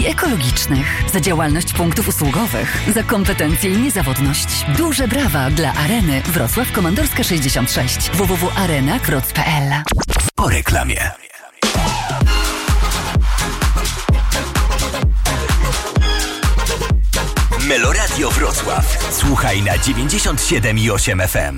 i ekologicznych, za działalność punktów usługowych, za kompetencje i niezawodność. Duże brawa dla Areny Wrocław Komandorska 66. www.arena.wroc.pl. Po reklamie. Meloradio Wrocław. Słuchaj na 97,8 FM.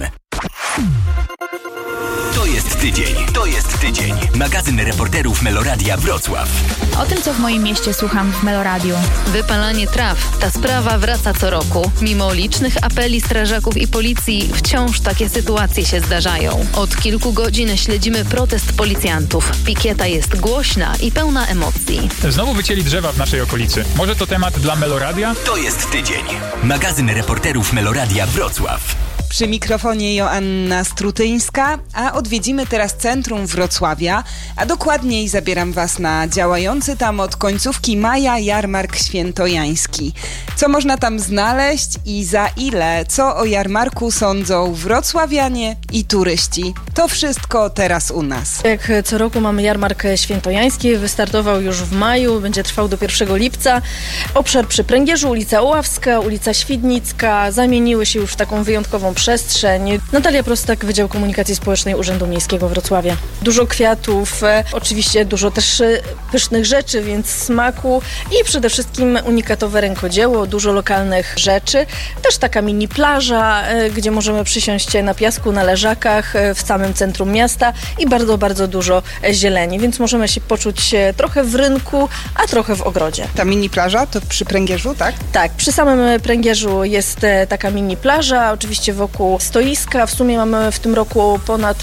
To jest tydzień. Magazyn reporterów Meloradia Wrocław. O tym, co w moim mieście słucham w Meloradiu. Wypalanie traw. Ta sprawa wraca co roku. Mimo licznych apeli strażaków i policji, wciąż takie sytuacje się zdarzają. Od kilku godzin śledzimy protest policjantów. Pikieta jest głośna i pełna emocji. Znowu wycięli drzewa w naszej okolicy. Może to temat dla Meloradia? To jest tydzień. Magazyn reporterów Meloradia Wrocław. Przy mikrofonie Joanna Strutyńska, a odwiedzimy teraz centrum Wrocławia, a dokładniej zabieram Was na działający tam od końcówki maja jarmark świętojański. Co można tam znaleźć i za ile? Co o jarmarku sądzą wrocławianie i turyści? To wszystko teraz u nas. Jak co roku mamy jarmark świętojański, wystartował już w maju, będzie trwał do 1 lipca. Obszar przy Pręgierzu, ulica Oławska, ulica Świdnicka zamieniły się już w taką wyjątkową przestrzeń. Natalia Prostak, Wydział Komunikacji Społecznej Urzędu Miejskiego Wrocławia. Dużo kwiatów, oczywiście dużo też pysznych rzeczy, więc smaku i przede wszystkim unikatowe rękodzieło, dużo lokalnych rzeczy. Też taka mini plaża, gdzie możemy przysiąść na piasku, na leżakach w samym centrum miasta i bardzo, bardzo dużo zieleni, więc możemy się poczuć trochę w rynku, a trochę w ogrodzie. Ta mini plaża to przy Pręgierzu, tak? Tak, przy samym Pręgierzu jest taka mini plaża, oczywiście wokół stoiska. W sumie mamy w tym roku ponad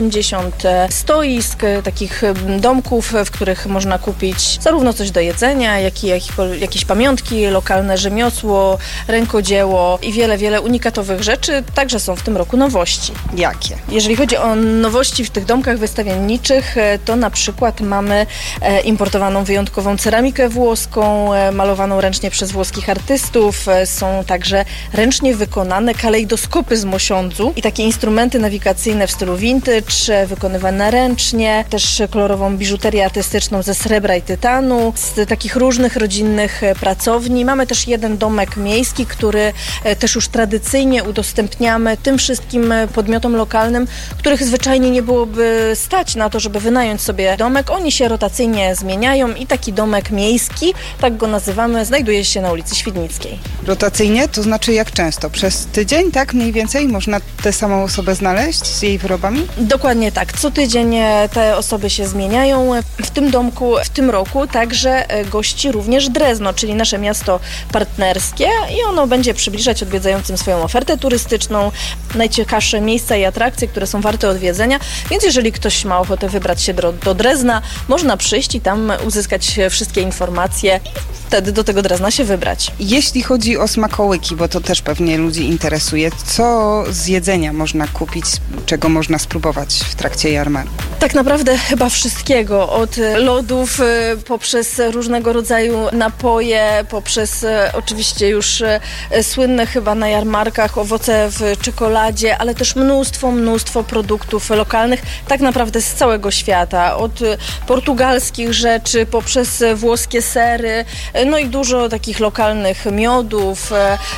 80 stoisk, takich domków, w których można kupić zarówno coś do jedzenia, jak i jakieś pamiątki, lokalne rzemiosło, rękodzieło i wiele, wiele unikatowych rzeczy. Także są w tym roku nowości. Jakie? Jeżeli chodzi o nowości w tych domkach wystawienniczych, to na przykład mamy importowaną wyjątkową ceramikę włoską, malowaną ręcznie przez włoskich artystów. Są także ręcznie wykonane kalejdoskopy z mosiądzu i takie instrumenty nawigacyjne w stylu vintage, wykonywane ręcznie, też kolorową biżuterię artystyczną ze srebra i tytanu, z takich różnych rodzinnych pracowni. Mamy też jeden domek miejski, który też już tradycyjnie udostępniamy tym wszystkim podmiotom lokalnym, których zwyczajnie nie byłoby stać na to, żeby wynająć sobie domek. Oni się rotacyjnie zmieniają i taki domek miejski, tak go nazywamy, znajduje się na ulicy Świdnickiej. Rotacyjnie? To znaczy jak często? Przez tydzień, tak? Mniej więcej? Można tę samą osobę znaleźć z jej wyrobami? Dokładnie tak. Co tydzień te osoby się zmieniają. W tym domku w tym roku także gości również Drezno, czyli nasze miasto partnerskie i ono będzie przybliżać odwiedzającym swoją ofertę turystyczną, najciekawsze miejsca i atrakcje, które są warte odwiedzenia, więc jeżeli ktoś ma ochotę wybrać się do Drezna, można przyjść i tam uzyskać wszystkie informacje i wtedy do tego Drezna się wybrać. Jeśli chodzi o smakołyki, bo to też pewnie ludzi interesuje, co z jedzenia można kupić, czego można spróbować w trakcie jarmarku? Tak naprawdę chyba wszystkiego, od lodów poprzez różnego rodzaju napoje, poprzez oczywiście już słynne chyba na jarmarkach owoce w czekoladzie, ale też mnóstwo produktów lokalnych, tak naprawdę z całego świata, od portugalskich rzeczy, poprzez włoskie sery, no i dużo takich lokalnych miodów,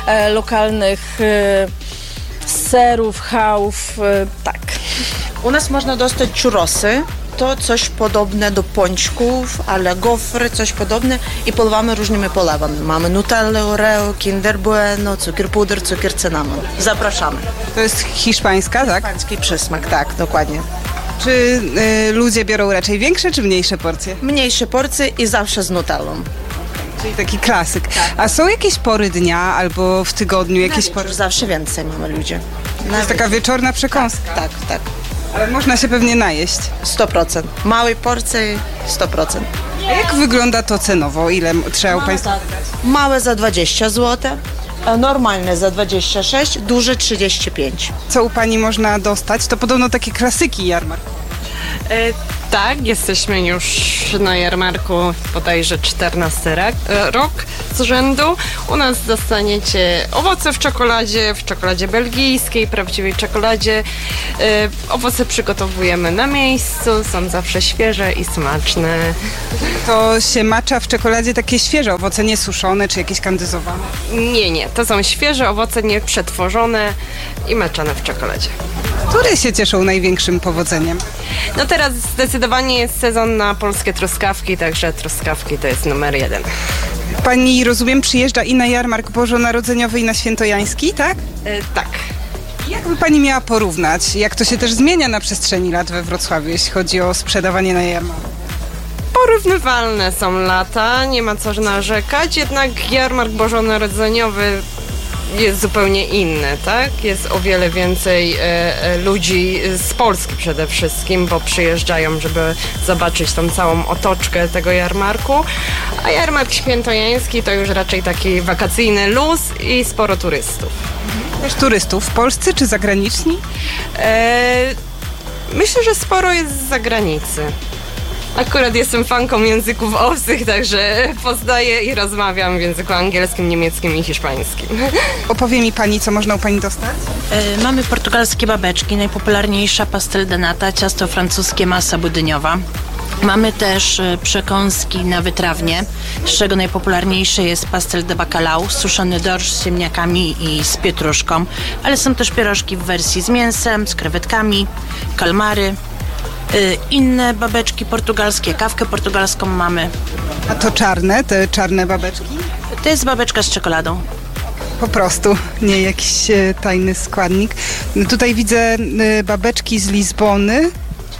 lokalnych serów, chałów, tak. U nas można dostać churrosy, to coś podobne do pączków, ale gofry, coś podobne i polewamy różnymi polewami. Mamy Nutellę, Oreo, Kinder Bueno, cukier puder, cukier cynamon. Zapraszamy. To jest hiszpańska, tak? Hiszpański przysmak, tak, dokładnie. Czy ludzie biorą raczej większe czy mniejsze porcje? Mniejsze porcje i zawsze z Nutellą. Czyli taki klasyk. A są jakieś pory dnia albo w tygodniu jakieś pory? Zawsze więcej mamy ludzie. To jest taka wieczorna przekąska. Tak. Ale można się pewnie najeść. 100%. Małej porcji 100%. A jak wygląda to cenowo? Ile trzeba u Państwa wydać? Małe za 20 zł, normalne za 26, duże 35. Co u Pani można dostać? To podobno takie klasyki jarmarku. Tak, jesteśmy już na jarmarku bodajże 14 rok. z rzędu. U nas dostaniecie owoce w czekoladzie belgijskiej, prawdziwej czekoladzie. Owoce przygotowujemy na miejscu, są zawsze świeże i smaczne. To się macza w czekoladzie takie świeże owoce, nie suszone czy jakieś kandyzowane? Nie, to są świeże owoce, nieprzetworzone i maczane w czekoladzie. Które się cieszą największym powodzeniem? No teraz zdecydowanie jest sezon na polskie truskawki, także truskawki to jest numer 1. Pani, rozumiem, przyjeżdża i na jarmark bożonarodzeniowy, i na świętojański, tak? Tak. Jakby pani miała porównać, jak to się też zmienia na przestrzeni lat we Wrocławiu, jeśli chodzi o sprzedawanie na jarmarku? Porównywalne są lata, nie ma co narzekać, jednak jarmark bożonarodzeniowy jest zupełnie inny, tak? Jest o wiele więcej ludzi z Polski przede wszystkim, bo przyjeżdżają, żeby zobaczyć tą całą otoczkę tego jarmarku, a jarmark świętojański to już raczej taki wakacyjny luz i sporo turystów. Też turystów w Polsce czy zagraniczni? Myślę, że sporo jest z zagranicy. Akurat jestem fanką języków obcych, także poznaję i rozmawiam w języku angielskim, niemieckim i hiszpańskim. Opowie mi pani, co można u pani dostać? Mamy portugalskie babeczki, najpopularniejsza pastel de nata, ciasto francuskie, masa budyniowa. Mamy też przekąski na wytrawnie, z czego najpopularniejsze jest pastel de bacalao, suszony dorsz z ziemniakami i z pietruszką, ale są też pierożki w wersji z mięsem, z krewetkami, kalmary. Inne babeczki portugalskie, kawkę portugalską mamy. A to czarne, te czarne babeczki? To jest babeczka z czekoladą. Po prostu, nie jakiś tajny składnik. Tutaj widzę babeczki z Lizbony.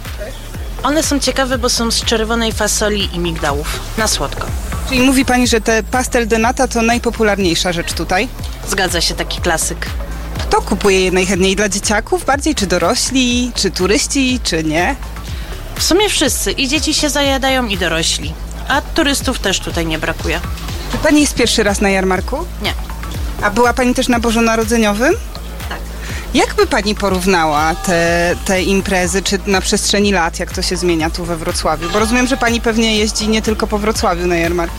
One są ciekawe, bo są z czerwonej fasoli i migdałów, na słodko. Czyli mówi pani, że te pastel de nata to najpopularniejsza rzecz tutaj? Zgadza się, taki klasyk. Kto kupuje je najchętniej? Dla dzieciaków bardziej, czy dorośli, czy turyści, czy nie? W sumie wszyscy. I dzieci się zajadają, i dorośli. A turystów też tutaj nie brakuje. Czy pani jest pierwszy raz na jarmarku? Nie. A była pani też na bożonarodzeniowym? Tak. Jak by pani porównała te imprezy, czy na przestrzeni lat, jak to się zmienia tu we Wrocławiu? Bo rozumiem, że pani pewnie jeździ nie tylko po Wrocławiu na jarmarki.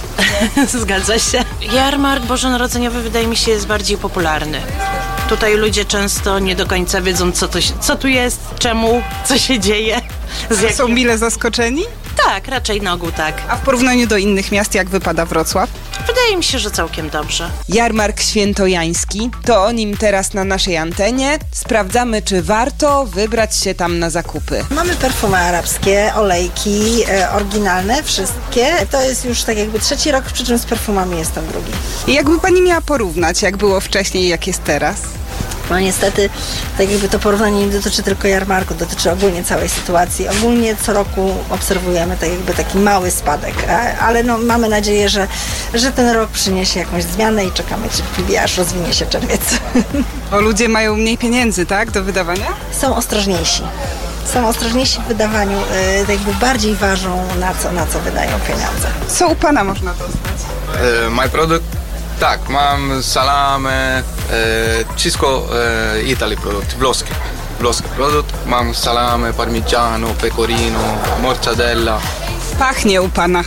Zgadza się. Jarmark bożonarodzeniowy wydaje mi się jest bardziej popularny. Tutaj ludzie często nie do końca wiedzą, co tu jest, czemu, co się dzieje. Są mile zaskoczeni? Tak, raczej na ogół tak. A w porównaniu do innych miast, jak wypada Wrocław? Wydaje mi się, że całkiem dobrze. Jarmark świętojański, to o nim teraz na naszej antenie. Sprawdzamy, czy warto wybrać się tam na zakupy. Mamy perfumy arabskie, olejki, oryginalne, wszystkie. To jest już tak jakby 3. rok, przy czym z perfumami jest ten drugi. I jakby pani miała porównać, jak było wcześniej, jak jest teraz? No niestety, tak jakby to porównanie nie dotyczy tylko jarmarku, dotyczy ogólnie całej sytuacji. Ogólnie co roku obserwujemy tak jakby taki mały spadek, ale no, mamy nadzieję, że ten rok przyniesie jakąś zmianę i czekamy cierpliwie, aż rozwinie się czerwiec. Bo ludzie mają mniej pieniędzy, tak, do wydawania? Są ostrożniejsi. Są ostrożniejsi w wydawaniu, tak jakby bardziej ważą na co wydają pieniądze. Co u pana można dostać? My product? Tak, mam salame, wszystko Italy produkt, włoskie produkt. Mam salame, parmigiano, pecorino, mortadella. Pachnie u pana.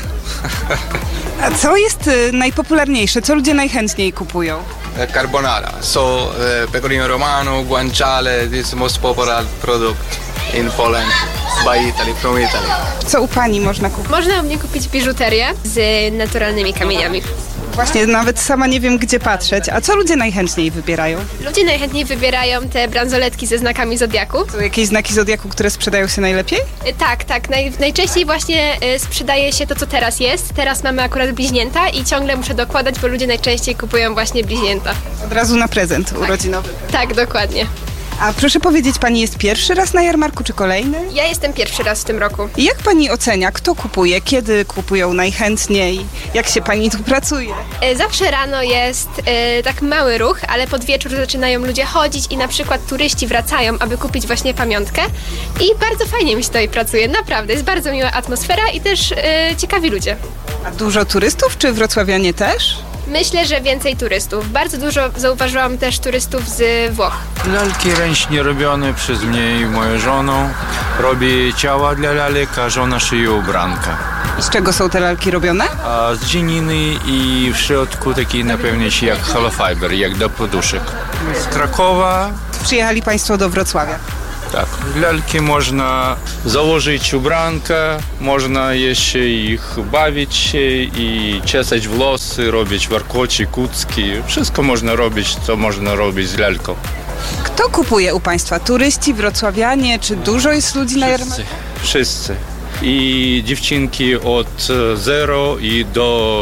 A co jest najpopularniejsze? Co ludzie najchętniej kupują? Carbonara. So, pecorino romano, guanciale, this is most popular product in Poland by Italy, from Italy. Co u pani można kupić? Można u mnie kupić biżuterię z naturalnymi kamieniami. Właśnie, nawet sama nie wiem, gdzie patrzeć. A co ludzie najchętniej wybierają? Ludzie najchętniej wybierają te bransoletki ze znakami Zodiaku. Są jakieś znaki Zodiaku, które sprzedają się najlepiej? Tak. Najczęściej właśnie sprzedaje się to, co teraz jest. Teraz mamy akurat bliźnięta i ciągle muszę dokładać, bo ludzie najczęściej kupują właśnie bliźnięta. Od razu na prezent urodzinowy. Tak, dokładnie. A proszę powiedzieć, pani jest pierwszy raz na jarmarku, czy kolejny? Ja jestem pierwszy raz w tym roku. I jak pani ocenia, kto kupuje, kiedy kupują najchętniej, jak się pani tu pracuje? Zawsze rano jest tak mały ruch, ale pod wieczór zaczynają ludzie chodzić i na przykład turyści wracają, aby kupić właśnie pamiątkę. I bardzo fajnie mi się tutaj pracuje, naprawdę. Jest bardzo miła atmosfera i też ciekawi ludzie. A dużo turystów, czy wrocławianie też? Myślę, że więcej turystów. Bardzo dużo zauważyłam też turystów z Włoch. Lalki ręcznie robione przez mnie i moją żoną. Robię ciała dla lalek, a żona szyje ubranka. I z czego są te lalki robione? Z dżininy i w środku taki napełniaczy jak holofiber, jak do poduszek. Z Krakowa. Przyjechali Państwo do Wrocławia. Tak, lalki można założyć ubrankę, można jeszcze ich bawić się i czesać włosy, robić warkoczy, kucki. Wszystko można robić, co można robić z lalką. Kto kupuje u Państwa? Turyści, wrocławianie? Czy dużo jest ludzi na jarmarku? Wszyscy. I dziewczynki od 0 i do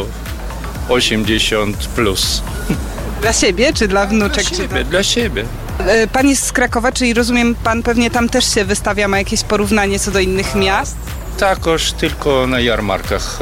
80 plus. Dla siebie czy dla wnuczek? Dla siebie. Pan jest z Krakowa, czyli rozumiem, pan pewnie tam też się wystawia, ma jakieś porównanie co do innych miast? Takoż tylko na jarmarkach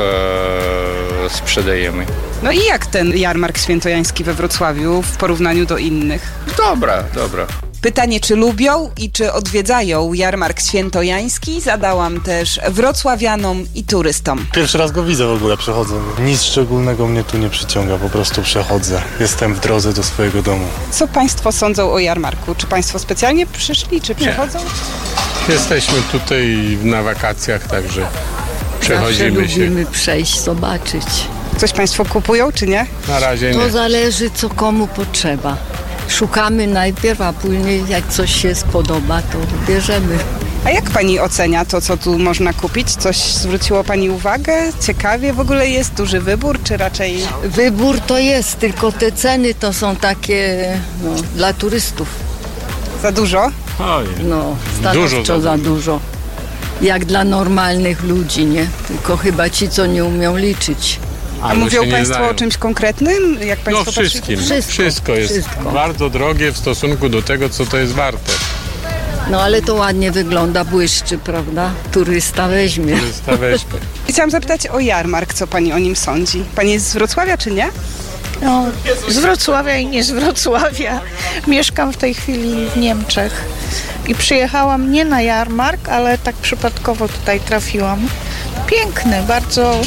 sprzedajemy. No i jak ten jarmark świętojański we Wrocławiu w porównaniu do innych? Dobra. Pytanie, czy lubią i czy odwiedzają jarmark świętojański, zadałam też wrocławianom i turystom. Pierwszy raz go widzę w ogóle, przechodzę. Nic szczególnego mnie tu nie przyciąga, po prostu przechodzę. Jestem w drodze do swojego domu. Co Państwo sądzą o jarmarku? Czy Państwo specjalnie przyszli, czy przechodzą? Jesteśmy tutaj na wakacjach, także przechodzimy Zawsze lubimy przejść, zobaczyć. Coś Państwo kupują, czy nie? Na razie nie. To zależy, co komu potrzeba. Szukamy najpierw, a później jak coś się spodoba, to bierzemy. A jak Pani ocenia to, co tu można kupić? Coś zwróciło Pani uwagę? Ciekawie w ogóle jest duży wybór, czy raczej... Wybór to jest, tylko te ceny to są takie dla turystów. Za dużo? No, stanowczo za dużo. Jak dla normalnych ludzi, nie? Tylko chyba ci, co nie umią liczyć. A mówią Państwo o czymś konkretnym? Jak państwo wszystkim. Wszystko jest bardzo drogie w stosunku do tego, co to jest warte. No ale to ładnie wygląda, błyszczy, prawda? Turysta weźmie. Chciałam zapytać o jarmark, co Pani o nim sądzi? Pani jest z Wrocławia, czy nie? No, z Wrocławia i nie z Wrocławia. Mieszkam w tej chwili w Niemczech i przyjechałam nie na jarmark, ale tak przypadkowo tutaj trafiłam. Piękny, bardzo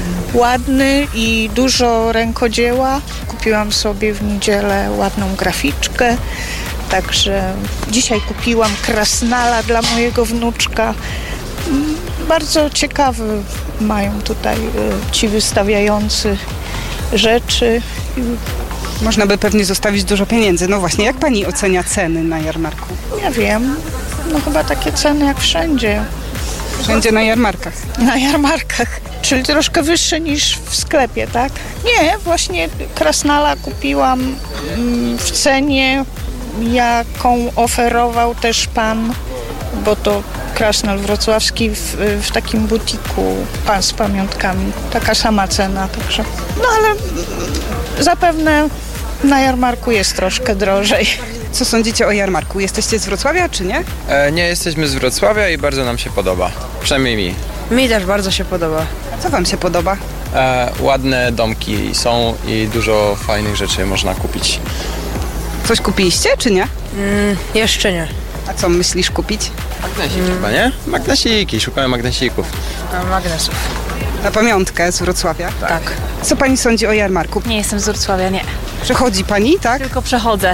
ładny i dużo rękodzieła. Kupiłam sobie w niedzielę ładną graficzkę, także dzisiaj kupiłam krasnala dla mojego wnuczka. Bardzo ciekawy mają tutaj ci wystawiający rzeczy. Można by pewnie zostawić dużo pieniędzy. No właśnie, jak Pani ocenia ceny na jarmarku? Nie wiem, no chyba takie ceny jak wszędzie. Wszędzie na jarmarkach? Na jarmarkach, czyli troszkę wyższe niż w sklepie, tak? Nie, właśnie krasnala kupiłam w cenie, jaką oferował też pan, bo to krasnal wrocławski w takim butiku, pan z pamiątkami. Taka sama cena, także. No ale zapewne na jarmarku jest troszkę drożej. Co sądzicie o jarmarku? Jesteście z Wrocławia, czy nie? Nie jesteśmy z Wrocławia i bardzo nam się podoba. Przynajmniej mi. Mi też bardzo się podoba. A co wam się podoba? Ładne domki są i dużo fajnych rzeczy można kupić. Coś kupiliście, czy nie? Jeszcze nie. A co myślisz kupić? Magnesiki chyba, nie? Magnesiki, szukamy magnesików. Magnesów. Na pamiątkę z Wrocławia? Tak. Co Pani sądzi o jarmarku? Nie jestem z Wrocławia, nie. Przechodzi Pani, tak? Tylko przechodzę.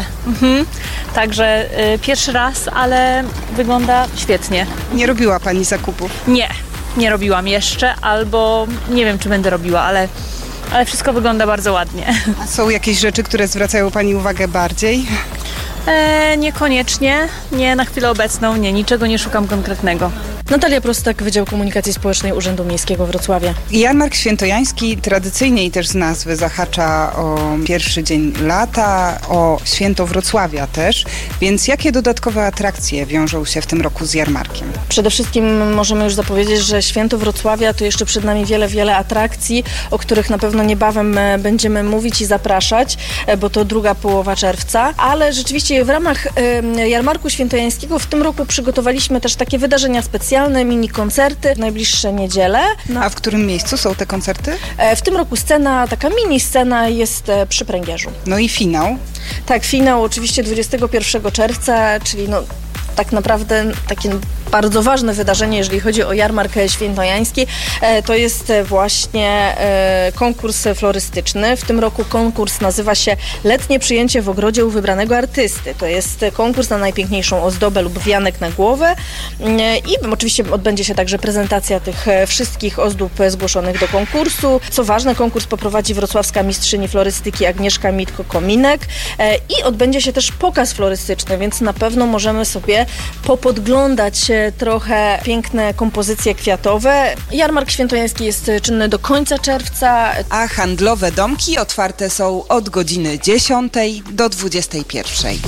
Także pierwszy raz, ale wygląda świetnie. Nie robiła Pani zakupów? Nie robiłam jeszcze, albo nie wiem, czy będę robiła, ale wszystko wygląda bardzo ładnie. A są jakieś rzeczy, które zwracają Pani uwagę bardziej? Niekoniecznie. Nie, na chwilę obecną nie. Niczego nie szukam konkretnego. Natalia Prostak, Wydział Komunikacji Społecznej Urzędu Miejskiego Wrocławia. Jarmark świętojański tradycyjnie i też z nazwy zahacza o pierwszy dzień lata, o święto Wrocławia też, więc jakie dodatkowe atrakcje wiążą się w tym roku z jarmarkiem? Przede wszystkim możemy już zapowiedzieć, że święto Wrocławia to jeszcze przed nami wiele atrakcji, o których na pewno niebawem będziemy mówić i zapraszać, bo to druga połowa czerwca, ale rzeczywiście w ramach jarmarku świętojańskiego w tym roku przygotowaliśmy też takie wydarzenia specjalne, mini koncerty w najbliższe niedziele. A w którym miejscu są te koncerty? W tym roku taka mini scena jest przy Pręgierzu. No i finał? Tak, finał oczywiście 21 czerwca, czyli tak naprawdę takie bardzo ważne wydarzenie, jeżeli chodzi o jarmark świętojański, to jest właśnie konkurs florystyczny. W tym roku konkurs nazywa się Letnie przyjęcie w ogrodzie u wybranego artysty. To jest konkurs na najpiękniejszą ozdobę lub wianek na głowę i oczywiście odbędzie się także prezentacja tych wszystkich ozdób zgłoszonych do konkursu. Co ważne, konkurs poprowadzi wrocławska mistrzyni florystyki Agnieszka Mitko-Kominek i odbędzie się też pokaz florystyczny, więc na pewno możemy sobie popodglądać trochę piękne kompozycje kwiatowe. Jarmark świętojański jest czynny do końca czerwca. A handlowe domki otwarte są od godziny 10 do 21.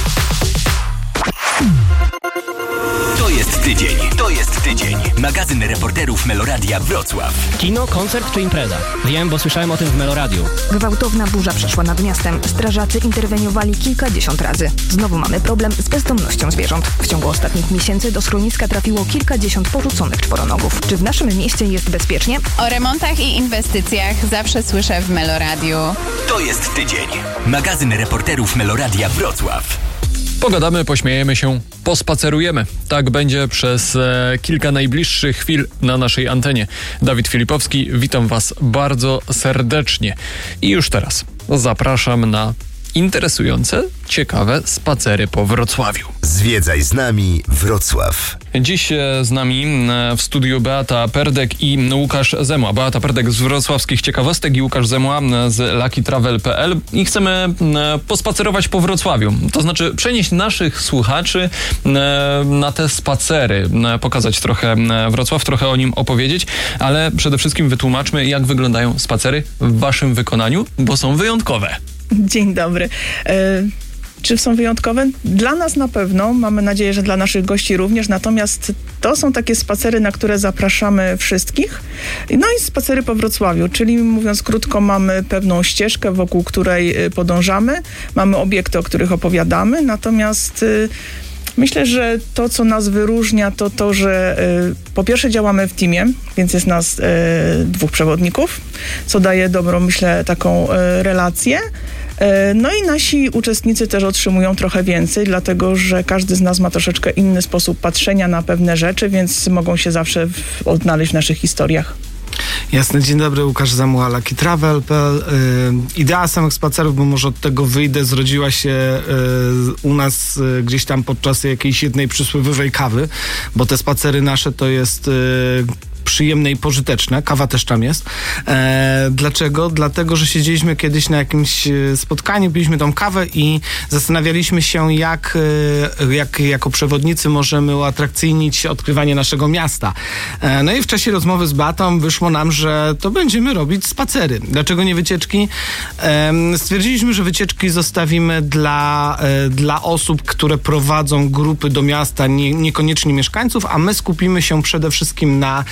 To jest tydzień. Magazyn reporterów Meloradia Wrocław. Kino, koncert czy impreza? Wiem, bo słyszałem o tym w Meloradiu. Gwałtowna burza przeszła nad miastem. Strażacy interweniowali kilkadziesiąt razy. Znowu mamy problem z bezdomnością zwierząt. W ciągu ostatnich miesięcy do schroniska trafiło kilkadziesiąt porzuconych czworonogów. Czy w naszym mieście jest bezpiecznie? O remontach i inwestycjach zawsze słyszę w Meloradiu. To jest tydzień. Magazyn reporterów Meloradia Wrocław. Pogadamy, pośmiejemy się, pospacerujemy. Tak będzie przez kilka najbliższych chwil na naszej antenie. Dawid Filipowski, witam Was bardzo serdecznie. I już teraz zapraszam na interesujące, ciekawe spacery po Wrocławiu. Zwiedzaj z nami Wrocław. Dziś z nami w studiu Beata Perdek i Łukasz Zemła. Beata Perdek z wrocławskich ciekawostek i Łukasz Zemła z luckytravel.pl i chcemy pospacerować po Wrocławiu. To znaczy przenieść naszych słuchaczy na te spacery, pokazać trochę Wrocław, trochę o nim opowiedzieć, ale przede wszystkim wytłumaczmy, jak wyglądają spacery w Waszym wykonaniu, bo są wyjątkowe. Dzień dobry. Czy są wyjątkowe? Dla nas na pewno, mamy nadzieję, że dla naszych gości również, natomiast to są takie spacery, na które zapraszamy wszystkich. No i spacery po Wrocławiu, czyli mówiąc krótko, mamy pewną ścieżkę, wokół której podążamy, mamy obiekty, o których opowiadamy, natomiast myślę, że to, co nas wyróżnia, to to, że po pierwsze działamy w teamie, więc jest nas 2 przewodników, co daje dobrą, myślę, taką relację. No i nasi uczestnicy też otrzymują trochę więcej, dlatego że każdy z nas ma troszeczkę inny sposób patrzenia na pewne rzeczy, więc mogą się zawsze odnaleźć w naszych historiach. Jasne, dzień dobry, Łukasz Zemła, luckytravel.pl. Idea samych spacerów, bo może od tego wyjdę, zrodziła się u nas gdzieś tam podczas jakiejś jednej przysłowiowej kawy, bo te spacery nasze to jest przyjemne i pożyteczne. Kawa też tam jest. Dlaczego? Dlatego, że siedzieliśmy kiedyś na jakimś spotkaniu, piliśmy tą kawę i zastanawialiśmy się, jak jako przewodnicy możemy uatrakcyjnić odkrywanie naszego miasta. No i w czasie rozmowy z Beatą wyszło nam, że to będziemy robić spacery. Dlaczego nie wycieczki? Stwierdziliśmy, że wycieczki zostawimy dla osób, które prowadzą grupy do miasta, niekoniecznie mieszkańców, a my skupimy się przede wszystkim na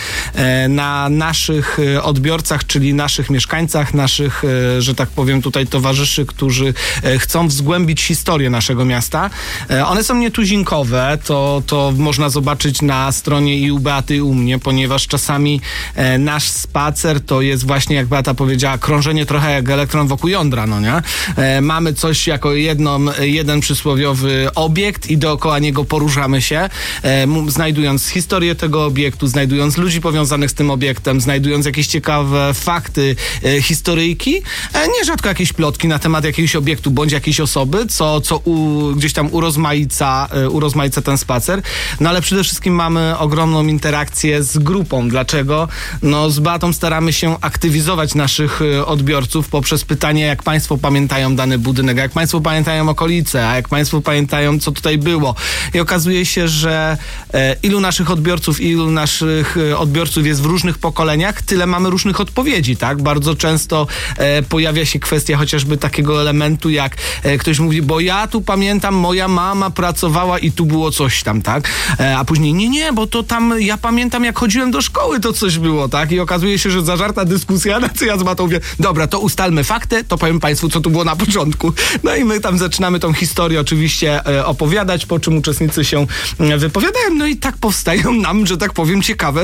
naszych odbiorcach, czyli naszych mieszkańcach, naszych, że tak powiem, tutaj towarzyszy, którzy chcą wzgłębić historię naszego miasta. One są nietuzinkowe, to można zobaczyć na stronie i u Beaty, i u mnie, ponieważ czasami nasz spacer to jest właśnie, jak Beata powiedziała, krążenie trochę jak elektron wokół jądra, no nie? Mamy coś jako jeden przysłowiowy obiekt i dookoła niego poruszamy się, znajdując historię tego obiektu, znajdując ludzi powiązanych z tym obiektem, znajdując jakieś ciekawe fakty, historyjki, nierzadko jakieś plotki na temat jakiegoś obiektu bądź jakiejś osoby, co gdzieś tam urozmaica ten spacer. No ale przede wszystkim mamy ogromną interakcję z grupą. Dlaczego? No z Beatą staramy się aktywizować naszych odbiorców poprzez pytanie, jak Państwo pamiętają dany budynek, jak Państwo pamiętają okolice, a jak Państwo pamiętają, co tutaj było. I okazuje się, że ilu naszych odbiorców jest w różnych pokoleniach, tyle mamy różnych odpowiedzi, tak? Bardzo często pojawia się kwestia chociażby takiego elementu, jak ktoś mówi, bo ja tu pamiętam, moja mama pracowała i tu było coś tam, tak? A później, nie, bo to tam, ja pamiętam, jak chodziłem do szkoły, to coś było, tak? I okazuje się, że zażarta dyskusja, na co ja z Matą mówię, dobra, to ustalmy fakty, to powiem Państwu, co tu było na początku. No i my tam zaczynamy tą historię oczywiście opowiadać, po czym uczestnicy się wypowiadają, no i tak powstają nam, że tak powiem, ciekawe spacery.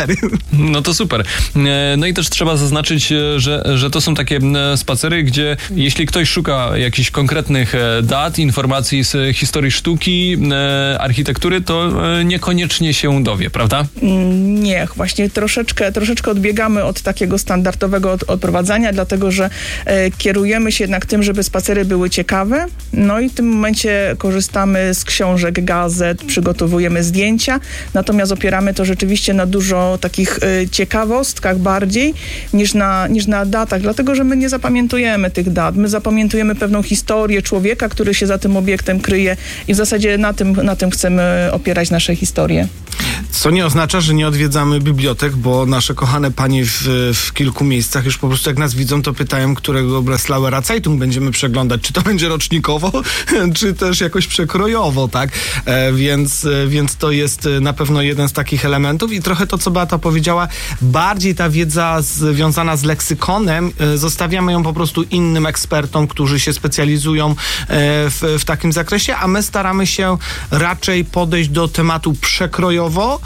spacery. No to super. No i też trzeba zaznaczyć, że to są takie spacery, gdzie jeśli ktoś szuka jakichś konkretnych dat, informacji z historii sztuki, architektury, to niekoniecznie się dowie, prawda? Nie, właśnie troszeczkę odbiegamy od takiego standardowego odprowadzania, dlatego że kierujemy się jednak tym, żeby spacery były ciekawe. No i w tym momencie korzystamy z książek, gazet, przygotowujemy zdjęcia, natomiast opieramy to rzeczywiście na dużo takich ciekawostkach bardziej niż na datach, dlatego że my nie zapamiętujemy tych dat. My zapamiętujemy pewną historię człowieka, który się za tym obiektem kryje i w zasadzie na tym chcemy opierać nasze historie. Co nie oznacza, że nie odwiedzamy bibliotek, bo nasze kochane panie w kilku miejscach już po prostu jak nas widzą, to pytają, którego Breslauer Zeitung będziemy przeglądać. Czy to będzie rocznikowo, czy też jakoś przekrojowo, tak? Więc to jest na pewno jeden z takich elementów i trochę to, co Beata powiedziała, bardziej ta wiedza związana z leksykonem, zostawiamy ją po prostu innym ekspertom, którzy się specjalizują w takim zakresie, a my staramy się raczej podejść do tematu przekrojowo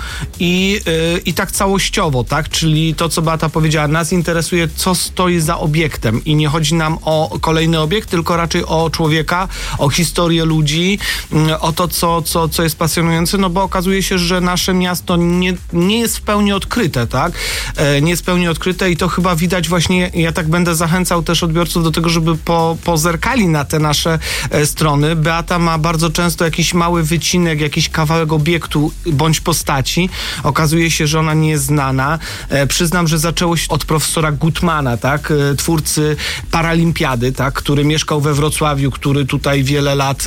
i tak całościowo, tak? Czyli to, co Beata powiedziała, nas interesuje, co stoi za obiektem i nie chodzi nam o kolejny obiekt, tylko raczej o człowieka, o historię ludzi, o to, co jest pasjonujące, no bo okazuje się, że nasze miasto nie jest w pełni odkryte, tak? Nie jest w pełni odkryte i to chyba widać właśnie, ja tak będę zachęcał też odbiorców do tego, żeby pozerkali na te nasze strony. Beata ma bardzo często jakiś mały wycinek, jakiś kawałek obiektu bądź postaci. Okazuje się, że ona nie jest znana. Przyznam, że zaczęło się od profesora Gutmana, tak? Twórcy Paralimpiady, tak? Który mieszkał we Wrocławiu, który tutaj wiele lat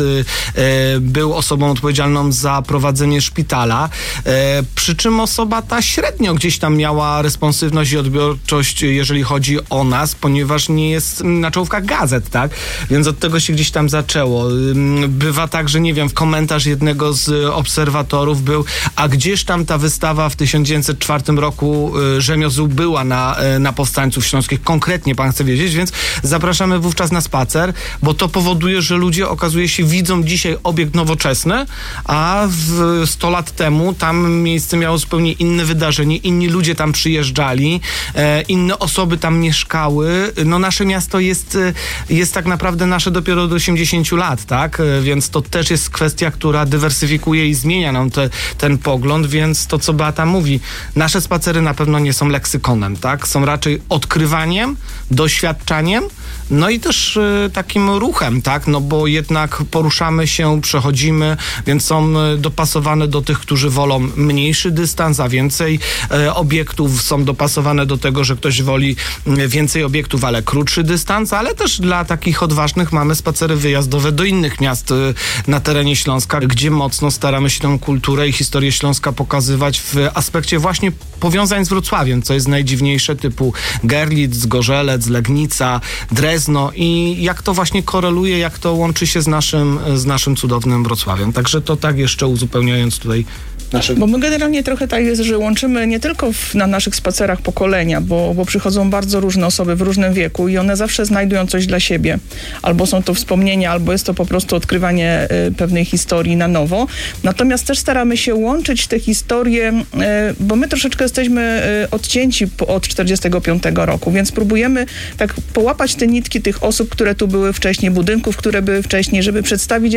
był osobą odpowiedzialną za prowadzenie szpitala. Przy czym osoba ta średnio gdzieś tam miała responsywność i odbiorczość, jeżeli chodzi o nas, ponieważ nie jest na czołówkach gazet, tak? Więc od tego się gdzieś tam zaczęło. Bywa tak, że nie wiem, w komentarz jednego z obserwatorów był, a gdzież tam ta wystawa w 1904 roku rzemiosł była na Powstańców Śląskich. Konkretnie pan chce wiedzieć, więc zapraszamy wówczas na spacer, bo to powoduje, że ludzie, okazuje się, widzą dzisiaj obiekt nowoczesny, a 100 lat temu tam miejsce miało zupełnie inne wydarzenie, inni ludzie tam przyjeżdżali, inne osoby tam mieszkały. No nasze miasto jest tak naprawdę nasze dopiero do 80 lat, tak? Więc to też jest kwestia, która dywersyfikuje i zmienia nam ten pogląd, więc to, co Beata mówi, nasze spacery na pewno nie są leksykonem, tak? Są raczej odkrywaniem, doświadczaniem, no i też takim ruchem, tak? No bo jednak poruszamy się, przechodzimy, więc są dopasowane do tych, którzy wolą mniejszy dystans, a więcej obiektów, są dopasowane do tego, że ktoś woli więcej obiektów, ale krótszy dystans, ale też dla takich odważnych mamy spacery wyjazdowe do innych miast na terenie Śląska, gdzie mocno staramy się tę kulturę i historię Śląska pokazywać w aspekcie właśnie powiązań z Wrocławiem, co jest najdziwniejsze, typu Görlitz, Gorzelec, Legnica, Drezno i jak to właśnie koreluje, jak to łączy się z naszym cudownym Wrocławiem. Także to tak jeszcze uzupełniając tutaj Bo my generalnie trochę tak jest, że łączymy nie tylko na naszych spacerach pokolenia, bo przychodzą bardzo różne osoby w różnym wieku i one zawsze znajdują coś dla siebie. Albo są to wspomnienia, albo jest to po prostu odkrywanie pewnej historii na nowo. Natomiast też staramy się łączyć te historie, bo my troszeczkę jesteśmy odcięci od 1945 roku, więc próbujemy tak połapać te nitki tych osób, które tu były wcześniej, budynków, które były wcześniej, żeby przedstawić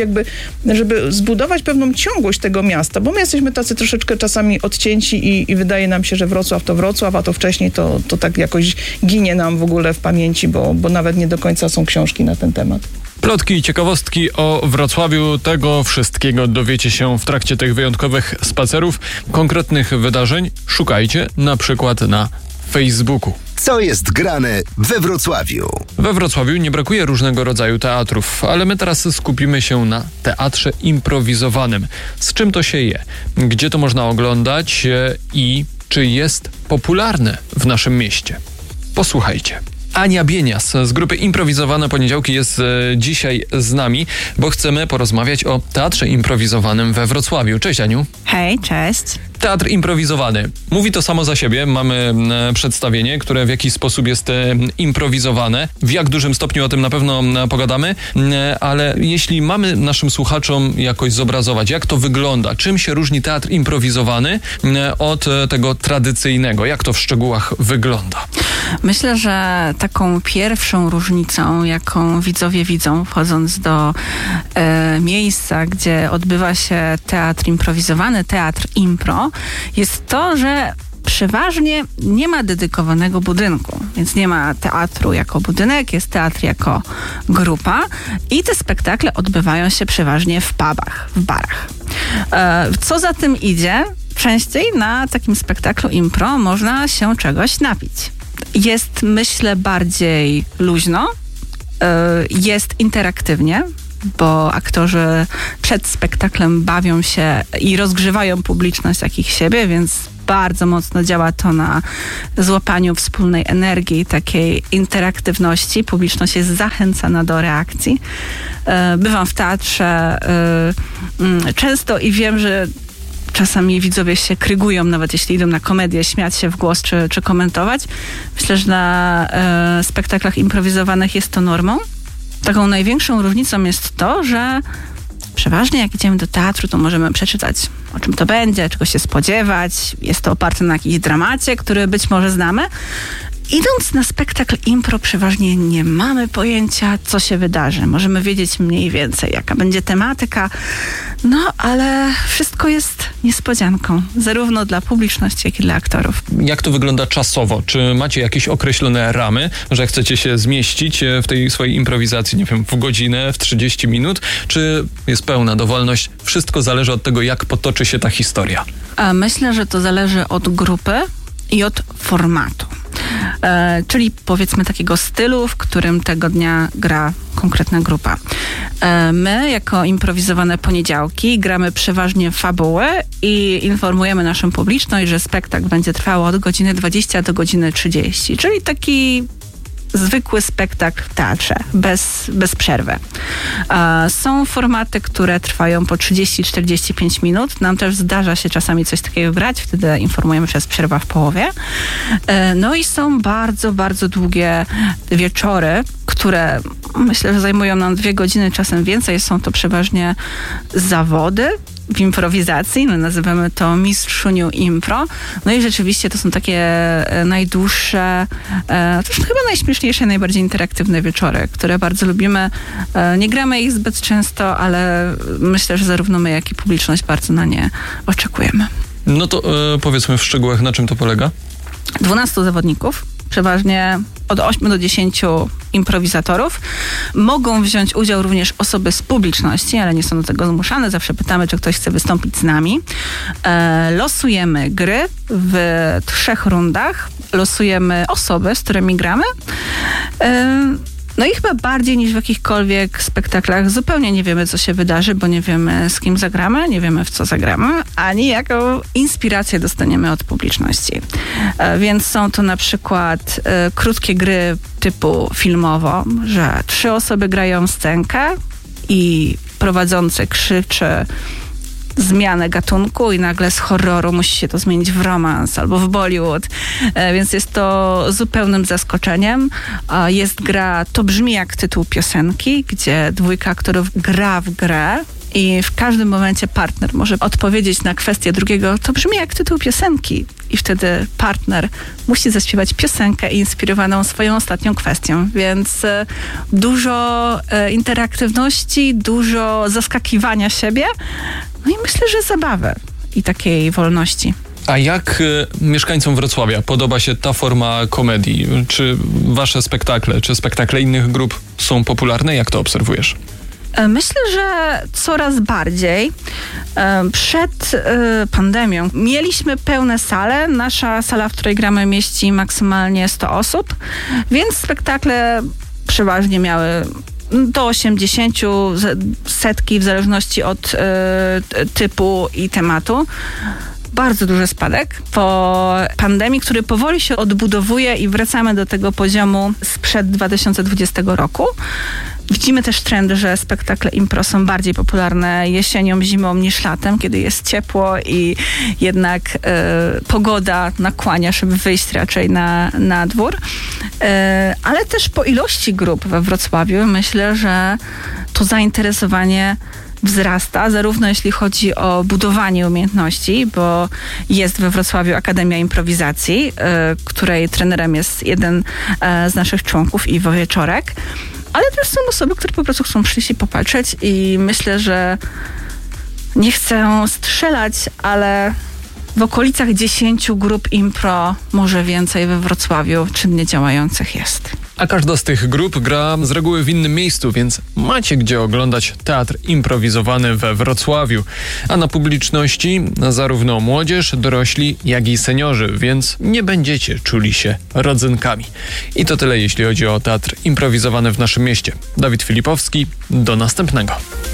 żeby zbudować pewną ciągłość tego miasta, bo my jesteśmy tacy troszeczkę czasami odcięci i wydaje nam się, że Wrocław to Wrocław, a to wcześniej to tak jakoś ginie nam w ogóle w pamięci, bo nawet nie do końca są książki na ten temat. Plotki i ciekawostki o Wrocławiu, tego wszystkiego dowiecie się w trakcie tych wyjątkowych spacerów. Konkretnych wydarzeń szukajcie na przykład na Facebooku. Co jest grane we Wrocławiu? We Wrocławiu nie brakuje różnego rodzaju teatrów, ale my teraz skupimy się na teatrze improwizowanym. Z czym to się je? Gdzie to można oglądać i czy jest popularne w naszym mieście? Posłuchajcie. Ania Bienias z grupy Improwizowane Poniedziałki jest dzisiaj z nami, bo chcemy porozmawiać o teatrze improwizowanym we Wrocławiu. Cześć, Aniu. Hej, cześć. Teatr improwizowany. Mówi to samo za siebie. Mamy przedstawienie, które w jakiś sposób jest improwizowane. W jak dużym stopniu o tym na pewno pogadamy, ale jeśli mamy naszym słuchaczom jakoś zobrazować, jak to wygląda, czym się różni teatr improwizowany od tego tradycyjnego, jak to w szczegółach wygląda? Myślę, że taką pierwszą różnicą, jaką widzowie widzą, wchodząc do miejsca, gdzie odbywa się teatr improwizowany, teatr impro, jest to, że przeważnie nie ma dedykowanego budynku, więc nie ma teatru jako budynek, jest teatr jako grupa i te spektakle odbywają się przeważnie w pubach, w barach. Co za tym idzie, częściej na takim spektaklu impro można się czegoś napić. Jest, myślę, bardziej luźno, jest interaktywnie, bo aktorzy przed spektaklem bawią się i rozgrzewają publiczność jak ich siebie, więc bardzo mocno działa to na złapaniu wspólnej energii, takiej interaktywności. Publiczność jest zachęcana do reakcji. Bywam w teatrze często i wiem, że czasami widzowie się krygują, nawet jeśli idą na komedię, śmiać się w głos czy komentować. Myślę, że na spektaklach improwizowanych jest to normą. Taką największą różnicą jest to, że przeważnie jak idziemy do teatru, to możemy przeczytać, o czym to będzie, czego się spodziewać. Jest to oparte na jakimś dramacie, który być może znamy. Idąc na spektakl impro, przeważnie nie mamy pojęcia, co się wydarzy. Możemy wiedzieć mniej więcej, jaka będzie tematyka, no ale wszystko jest niespodzianką, zarówno dla publiczności, jak i dla aktorów. Jak to wygląda czasowo? Czy macie jakieś określone ramy, że chcecie się zmieścić w tej swojej improwizacji, nie wiem, w godzinę, w 30 minut? Czy jest pełna dowolność? Wszystko zależy od tego, jak potoczy się ta historia. Myślę, że to zależy od grupy i od formatu. Czyli powiedzmy takiego stylu, w którym tego dnia gra konkretna grupa. My jako Improwizowane Poniedziałki gramy przeważnie fabuły i informujemy naszą publiczność, że spektakl będzie trwał od godziny 20 do godziny 30, czyli taki zwykły spektakl w teatrze, bez przerwy. Są formaty, które trwają po 30-45 minut. Nam też zdarza się czasami coś takiego grać, wtedy informujemy, że jest przerwa w połowie. No i są bardzo, bardzo długie wieczory, które myślę, że zajmują nam 2 godziny, czasem więcej. Są to przeważnie zawody w improwizacji, my nazywamy to Mistrzuniu Impro. No i rzeczywiście to są takie najdłuższe, też chyba najśmieszniejsze, najbardziej interaktywne wieczory, które bardzo lubimy. Nie gramy ich zbyt często, ale myślę, że zarówno my, jak i publiczność bardzo na nie oczekujemy. No to powiedzmy w szczegółach, na czym to polega? 12 zawodników, przeważnie od 8 do 10 improwizatorów. Mogą wziąć udział również osoby z publiczności, ale nie są do tego zmuszane. Zawsze pytamy, czy ktoś chce wystąpić z nami. Losujemy gry w 3 rundach. Losujemy osoby, z którymi gramy. No i chyba bardziej niż w jakichkolwiek spektaklach zupełnie nie wiemy, co się wydarzy, bo nie wiemy, z kim zagramy, nie wiemy, w co zagramy, ani jaką inspirację dostaniemy od publiczności. Więc są to na przykład krótkie gry typu filmowo, że 3 osoby grają scenkę i prowadzący krzyczy zmianę gatunku i nagle z horroru musi się to zmienić w romans albo w Bollywood, więc jest to zupełnym zaskoczeniem. Jest gra To brzmi jak tytuł piosenki, gdzie 2 aktorów gra w grę i w każdym momencie partner może odpowiedzieć na kwestię drugiego, to brzmi jak tytuł piosenki. I wtedy partner musi zaśpiewać piosenkę inspirowaną swoją ostatnią kwestią. Więc dużo interaktywności, dużo zaskakiwania siebie, no i myślę, że zabawy i takiej wolności. A jak mieszkańcom Wrocławia podoba się ta forma komedii? Czy wasze spektakle, czy spektakle innych grup są popularne? Jak to obserwujesz? Myślę, że coraz bardziej. Przed pandemią mieliśmy pełne sale. Nasza sala, w której gramy, mieści maksymalnie 100 osób, więc spektakle przeważnie miały do 80, setki w zależności od typu i tematu. bardzo duży spadek po pandemii, który powoli się odbudowuje i wracamy do tego poziomu sprzed 2020 roku. Widzimy też trend, że spektakle impro są bardziej popularne jesienią, zimą niż latem, kiedy jest ciepło i jednak pogoda nakłania, żeby wyjść raczej na dwór. Ale też po ilości grup we Wrocławiu myślę, że to zainteresowanie wzrasta, zarówno jeśli chodzi o budowanie umiejętności, bo jest we Wrocławiu Akademia Improwizacji, której trenerem jest jeden z naszych członków, Iwo Wieczorek, ale też są osoby, które po prostu chcą przyjść i popatrzeć i myślę, że nie chcę strzelać, ale w okolicach 10 grup impro, może więcej we Wrocławiu czynnie działających jest. A każda z tych grup gra z reguły w innym miejscu, więc macie gdzie oglądać teatr improwizowany we Wrocławiu. A na publiczności zarówno młodzież, dorośli, jak i seniorzy, więc nie będziecie czuli się rodzynkami. I to tyle, jeśli chodzi o teatr improwizowany w naszym mieście. Dawid Filipowski, do następnego.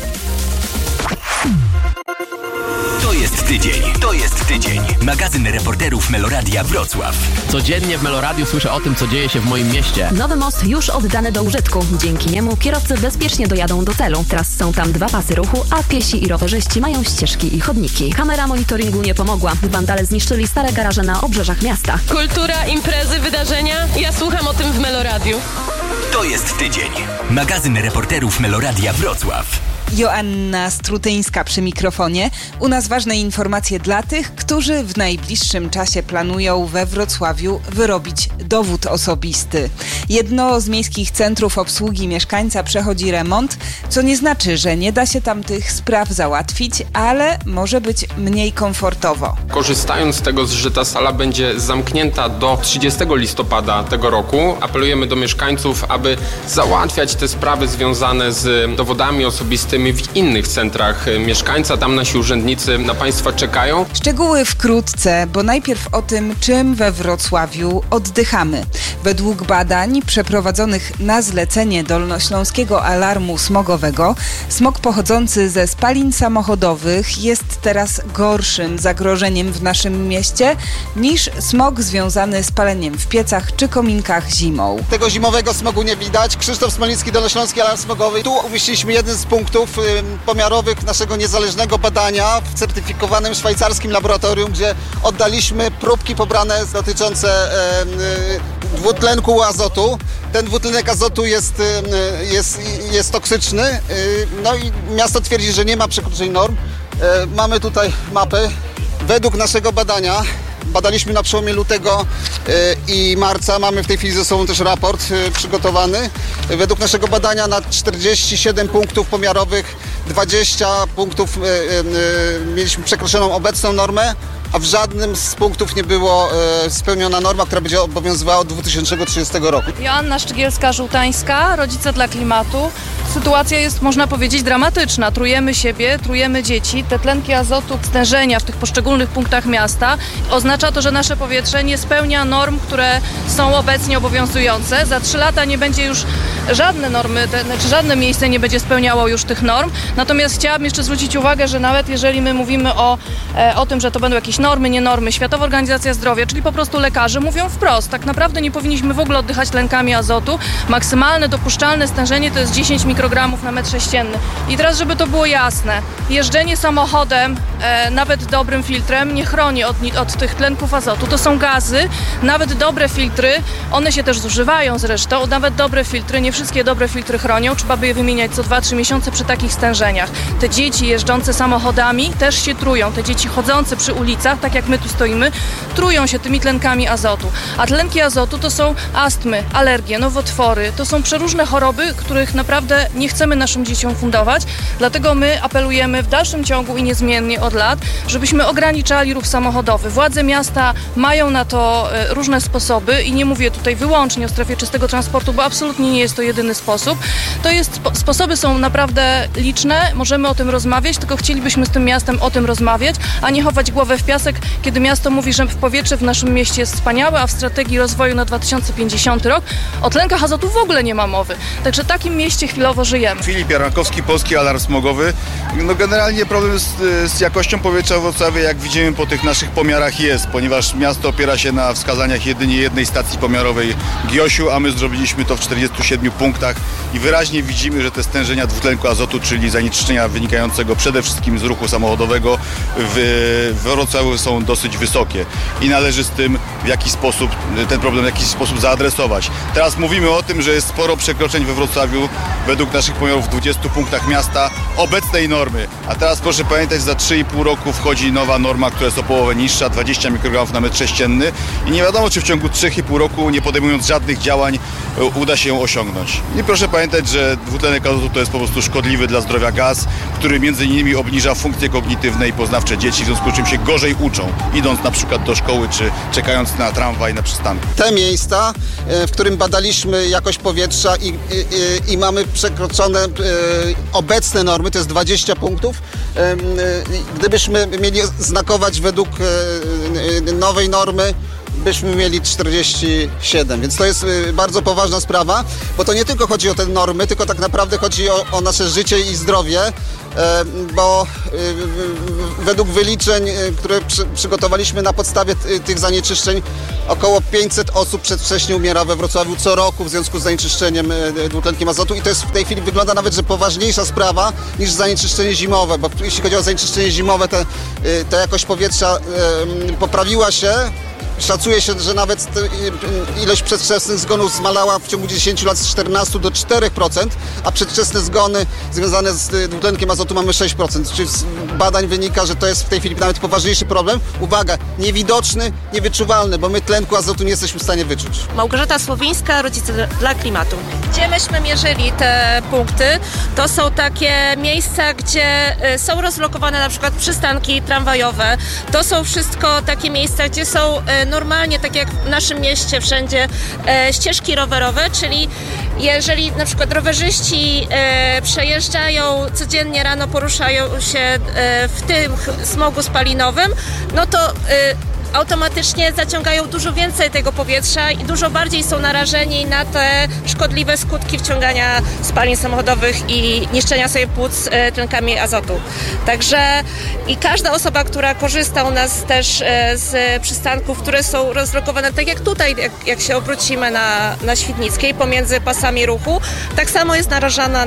To jest tydzień. Magazyn reporterów Meloradia Wrocław. Codziennie w Meloradiu słyszę o tym, co dzieje się w moim mieście. Nowy most już oddany do użytku. Dzięki niemu kierowcy bezpiecznie dojadą do celu. Teraz są tam 2 pasy ruchu, a piesi i rowerzyści mają ścieżki i chodniki. Kamera monitoringu nie pomogła. Wandale zniszczyli stare garaże na obrzeżach miasta. Kultura, imprezy, wydarzenia. Ja słucham o tym w Meloradiu. To jest tydzień. Magazyn reporterów Meloradia Wrocław. Joanna Strutyńska przy mikrofonie. U nas ważne informacje dla tych, którzy w najbliższym czasie planują we Wrocławiu wyrobić dowód osobisty. Jedno z miejskich centrów obsługi mieszkańca przechodzi remont, co nie znaczy, że nie da się tam tych spraw załatwić, ale może być mniej komfortowo. Korzystając z tego, że ta sala będzie zamknięta do 30 listopada tego roku, apelujemy do mieszkańców, aby załatwiać te sprawy związane z dowodami osobistymi w innych centrach mieszkańca. Tam nasi urzędnicy na Państwa czekają. Szczegóły wkrótce, bo najpierw o tym, czym we Wrocławiu oddychamy. Według badań przeprowadzonych na zlecenie Dolnośląskiego Alarmu Smogowego, smog pochodzący ze spalin samochodowych jest teraz gorszym zagrożeniem w naszym mieście niż smog związany z paleniem w piecach czy kominkach zimą. Tego zimowego smogu nie widać. Krzysztof Smoliński, Dolnośląski Alarm Smogowy. Tu umieściliśmy jeden z punktów pomiarowych naszego niezależnego badania w certyfikowanym szwajcarskim laboratorium, gdzie oddaliśmy próbki pobrane dotyczące dwutlenku azotu. Ten dwutlenek azotu jest toksyczny, no i miasto twierdzi, że nie ma przekroczeń norm. Mamy tutaj mapę. Według naszego badania, badaliśmy na przełomie lutego i marca, mamy w tej chwili ze sobą też raport przygotowany. Według naszego badania na 47 punktów pomiarowych 20 punktów mieliśmy przekroczoną obecną normę, a w żadnym z punktów nie było spełniona norma, która będzie obowiązywała od 2030 roku. Joanna Szczygielska-Żółtańska, Rodzice dla Klimatu. Sytuacja jest, można powiedzieć, dramatyczna. Trujemy siebie, trujemy dzieci. Te tlenki azotu, stężenia w tych poszczególnych punktach miasta oznacza to, że nasze powietrze nie spełnia norm, które są obecnie obowiązujące. Za 3 lata nie będzie już żadne normy, żadne miejsce nie będzie spełniało już tych norm. Natomiast chciałabym jeszcze zwrócić uwagę, że nawet jeżeli my mówimy o tym, że to będą jakieś normy, nie normy, Światowa Organizacja Zdrowia, czyli po prostu lekarze mówią wprost, tak naprawdę nie powinniśmy w ogóle oddychać tlenkami azotu. Maksymalne dopuszczalne stężenie to jest 10 mikrogramów na metr sześcienny. I teraz, żeby to było jasne, jeżdżenie samochodem, nawet dobrym filtrem, nie chroni od tych tlenków azotu. To są gazy, nawet dobre filtry, one się też zużywają zresztą, nawet dobre filtry, nie wszystkie dobre filtry chronią, trzeba by je wymieniać co 2-3 miesiące przy takich stężeniach. Te dzieci jeżdżące samochodami też się trują, te dzieci chodzące przy ulicach, tak jak my tu stoimy, trują się tymi tlenkami azotu. A tlenki azotu to są astmy, alergie, nowotwory, to są przeróżne choroby, których naprawdę nie chcemy naszym dzieciom fundować, dlatego my apelujemy w dalszym ciągu i niezmiennie od lat, żebyśmy ograniczali ruch samochodowy. Władze miasta mają na to różne sposoby i nie mówię tutaj wyłącznie o strefie czystego transportu, bo absolutnie nie jest to jedyny sposób. Sposoby są naprawdę liczne, możemy o tym rozmawiać, tylko chcielibyśmy z tym miastem o tym rozmawiać, a nie chować głowę w piasek, kiedy miasto mówi, że powietrze w naszym mieście jest wspaniałe, a w strategii rozwoju na 2050 rok o tlenkach azotu w ogóle nie ma mowy. Także w takim mieście chwilowo żyjemy. Filip Jarmankowski, Polski Alarm Smogowy. Generalnie problem z jakością powietrza w Wrocławiu, jak widzimy po tych naszych pomiarach, jest, ponieważ miasto opiera się na wskazaniach jedynie jednej stacji pomiarowej GIOŚ-u, a my zrobiliśmy to w 47 punktach i wyraźnie widzimy, że te stężenia dwutlenku azotu, czyli zanieczyszczenia wynikającego przede wszystkim z ruchu samochodowego w Wrocławiu są dosyć wysokie i należy z tym ten problem w jakiś sposób zaadresować. Teraz mówimy o tym, że jest sporo przekroczeń we Wrocławiu według naszych pomiarów w 20 punktach miasta obecnej normy. A teraz proszę pamiętać, za 3,5 roku wchodzi nowa norma, która jest o połowę niższa, 20 mikrogramów na metr sześcienny i nie wiadomo, czy w ciągu 3,5 roku, nie podejmując żadnych działań, uda się ją osiągnąć. I proszę pamiętać, że dwutlenek azotu to jest po prostu szkodliwy dla zdrowia gaz, który między innymi obniża funkcje kognitywne i poznawcze dzieci, w związku z czym się gorzej uczą, idąc na przykład do szkoły, czy czekając na tramwaj na przystanku. Te miejsca, w którym badaliśmy jakość powietrza i mamy przekroczone obecne normy, to jest 20 punktów. Gdybyśmy mieli znakować według nowej normy, byśmy mieli 47, więc to jest bardzo poważna sprawa, bo to nie tylko chodzi o te normy, tylko tak naprawdę chodzi o nasze życie i zdrowie, bo według wyliczeń, które przygotowaliśmy na podstawie tych zanieczyszczeń, około 500 osób przedwcześnie umiera we Wrocławiu co roku w związku z zanieczyszczeniem dwutlenkiem azotu i to jest w tej chwili wygląda nawet, że poważniejsza sprawa niż zanieczyszczenie zimowe, bo jeśli chodzi o zanieczyszczenie zimowe, ta jakość powietrza poprawiła się. Szacuje się, że nawet ilość przedwczesnych zgonów zmalała w ciągu 10 lat z 14 do 4%, a przedwczesne zgony związane z dwutlenkiem azotu mamy 6%. Czyli z badań wynika, że to jest w tej chwili nawet poważniejszy problem. Uwaga, niewidoczny, niewyczuwalny, bo my tlenku azotu nie jesteśmy w stanie wyczuć. Małgorzata Słowińska, Rodzice dla Klimatu. Gdzie myśmy mierzyli te punkty, to są takie miejsca, gdzie są rozlokowane na przykład przystanki tramwajowe. To są wszystko takie miejsca, gdzie są normalnie, tak jak w naszym mieście wszędzie, ścieżki rowerowe, czyli jeżeli na przykład rowerzyści przejeżdżają codziennie rano, poruszają się w tym smogu spalinowym, no to automatycznie zaciągają dużo więcej tego powietrza i dużo bardziej są narażeni na te szkodliwe skutki wciągania spalin samochodowych i niszczenia sobie płuc tlenkami azotu. Także i każda osoba, która korzysta u nas też z przystanków, które są rozlokowane, tak jak tutaj, jak się obrócimy na Świdnickiej pomiędzy pasami ruchu, tak samo jest narażana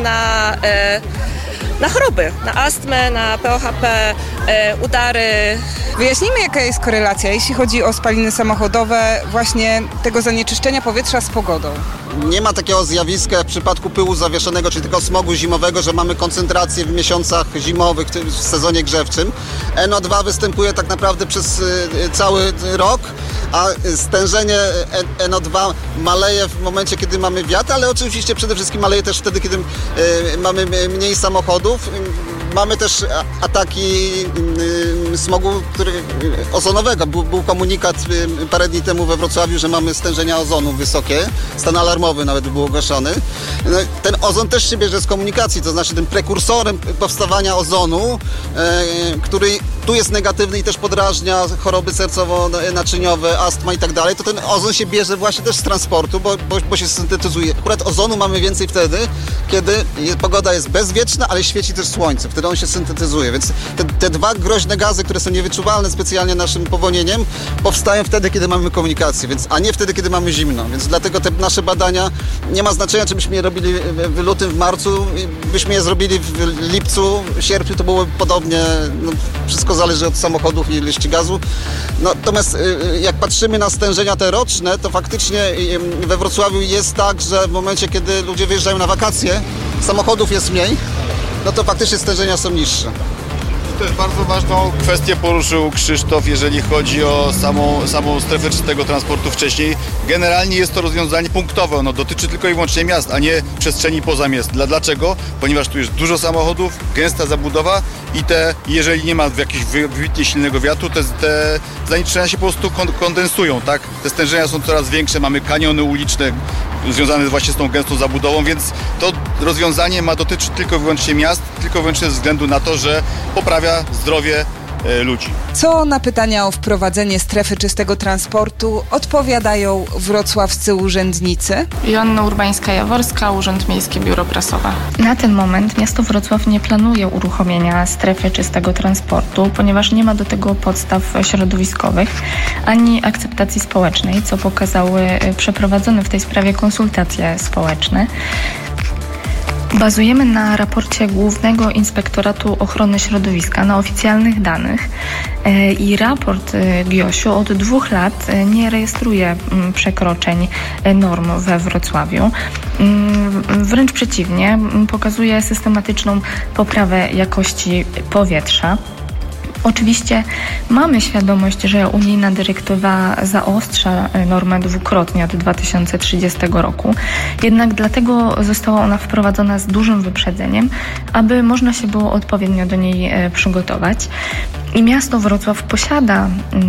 na choroby, na astmę, na POHP, udary. Wyjaśnijmy, jaka jest korelacja, jeśli chodzi o spaliny samochodowe, właśnie tego zanieczyszczenia powietrza z pogodą. Nie ma takiego zjawiska jak w przypadku pyłu zawieszonego, czyli tylko smogu zimowego, że mamy koncentrację w miesiącach zimowych, w sezonie grzewczym. NO2 występuje tak naprawdę przez cały rok, a stężenie NO2 maleje w momencie, kiedy mamy wiatr, ale oczywiście przede wszystkim maleje też wtedy, kiedy mamy mniej samochodów. Mamy też ataki smogu ozonowego. Był komunikat parę dni temu we Wrocławiu, że mamy stężenia ozonu wysokie. Stan alarmowy nawet był ogłoszony. Ten ozon też się bierze z komunikacji, to znaczy tym prekursorem powstawania ozonu, który tu jest negatywny i też podrażnia choroby sercowo-naczyniowe, astma i tak dalej, to ten ozon się bierze właśnie też z transportu, bo się syntetyzuje. Akurat ozonu mamy więcej wtedy, kiedy pogoda jest bezwieczna, ale świeci też słońce. Wtedy on się syntetyzuje, więc te dwa groźne gazy, które są niewyczuwalne specjalnie naszym powonieniem, powstają wtedy, kiedy mamy komunikację, a nie wtedy, kiedy mamy zimno. Więc dlatego te nasze badania nie ma znaczenia, czy byśmy je robili w lutym, w marcu, byśmy je zrobili w lipcu, sierpniu, to było podobnie, wszystko zależy od samochodów i ilości gazu. Natomiast jak patrzymy na stężenia te roczne, to faktycznie we Wrocławiu jest tak, że w momencie, kiedy ludzie wyjeżdżają na wakacje, samochodów jest mniej, no to faktycznie stężenia są niższe. To jest bardzo ważną kwestię poruszył Krzysztof, jeżeli chodzi o samą strefę czystego transportu wcześniej. Generalnie jest to rozwiązanie punktowe, ono dotyczy tylko i wyłącznie miast, a nie przestrzeni poza miast. Dlaczego? Ponieważ tu jest dużo samochodów, gęsta zabudowa i jeżeli nie ma jakiegoś wybitnie silnego wiatru, te zanieczyszczenia się po prostu kondensują, tak? Te stężenia są coraz większe, mamy kaniony uliczne, związany właśnie z tą gęstą zabudową, więc to rozwiązanie ma dotyczyć tylko i wyłącznie miast, tylko i wyłącznie ze względu na to, że poprawia zdrowie ludzi. Co na pytania o wprowadzenie strefy czystego transportu odpowiadają wrocławscy urzędnicy? Joanna Urbańska-Jaworska, Urząd Miejski, Biuro Prasowe. Na ten moment miasto Wrocław nie planuje uruchomienia strefy czystego transportu, ponieważ nie ma do tego podstaw środowiskowych ani akceptacji społecznej, co pokazały przeprowadzone w tej sprawie konsultacje społeczne. Bazujemy na raporcie Głównego Inspektoratu Ochrony Środowiska, na oficjalnych danych i raport GIOŚ-u od 2 lat nie rejestruje przekroczeń norm we Wrocławiu. Wręcz przeciwnie, pokazuje systematyczną poprawę jakości powietrza. Oczywiście mamy świadomość, że unijna dyrektywa zaostrza normę dwukrotnie od 2030 roku, jednak dlatego została ona wprowadzona z dużym wyprzedzeniem, aby można się było odpowiednio do niej przygotować. I miasto Wrocław posiada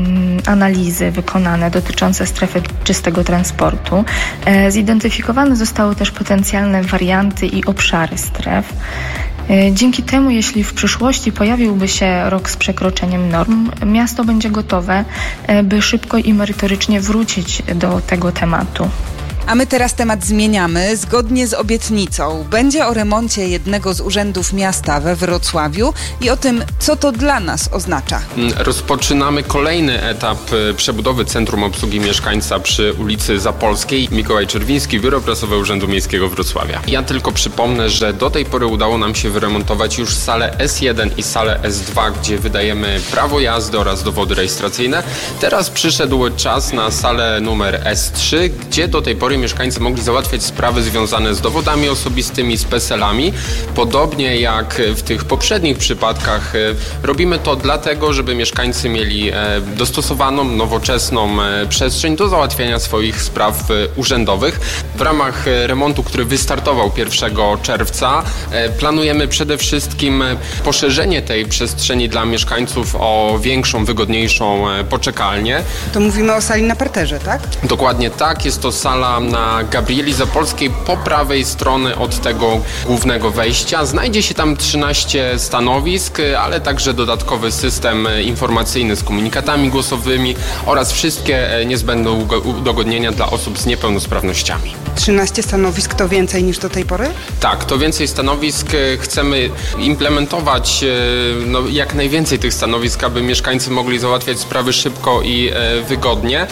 analizy wykonane dotyczące strefy czystego transportu. Zidentyfikowane zostały też potencjalne warianty i obszary stref. Dzięki temu, jeśli w przyszłości pojawiłby się rok z przekroczeniem norm, miasto będzie gotowe, by szybko i merytorycznie wrócić do tego tematu. A my teraz temat zmieniamy. Zgodnie z obietnicą będzie o remoncie jednego z urzędów miasta we Wrocławiu i o tym, co to dla nas oznacza. Rozpoczynamy kolejny etap przebudowy Centrum Obsługi Mieszkańca przy ulicy Zapolskiej. Mikołaj Czerwiński, Biuro Prasowe Urzędu Miejskiego Wrocławia. Ja tylko przypomnę, że do tej pory udało nam się wyremontować już salę S1 i salę S2, gdzie wydajemy prawo jazdy oraz dowody rejestracyjne. Teraz przyszedł czas na salę numer S3, gdzie do tej pory mieszkańcy mogli załatwiać sprawy związane z dowodami osobistymi, z PESEL-ami. Podobnie jak w tych poprzednich przypadkach robimy to dlatego, żeby mieszkańcy mieli dostosowaną, nowoczesną przestrzeń do załatwiania swoich spraw urzędowych. W ramach remontu, który wystartował 1 czerwca, planujemy przede wszystkim poszerzenie tej przestrzeni dla mieszkańców o większą, wygodniejszą poczekalnię. To mówimy o sali na parterze, tak? Dokładnie tak. Jest to sala na Gabrieli Zapolskiej po prawej strony od tego głównego wejścia. Znajdzie się tam 13 stanowisk, ale także dodatkowy system informacyjny z komunikatami głosowymi oraz wszystkie niezbędne udogodnienia dla osób z niepełnosprawnościami. 13 stanowisk to więcej niż do tej pory? Tak, to więcej stanowisk. Chcemy implementować jak najwięcej tych stanowisk, aby mieszkańcy mogli załatwiać sprawy szybko i wygodnie.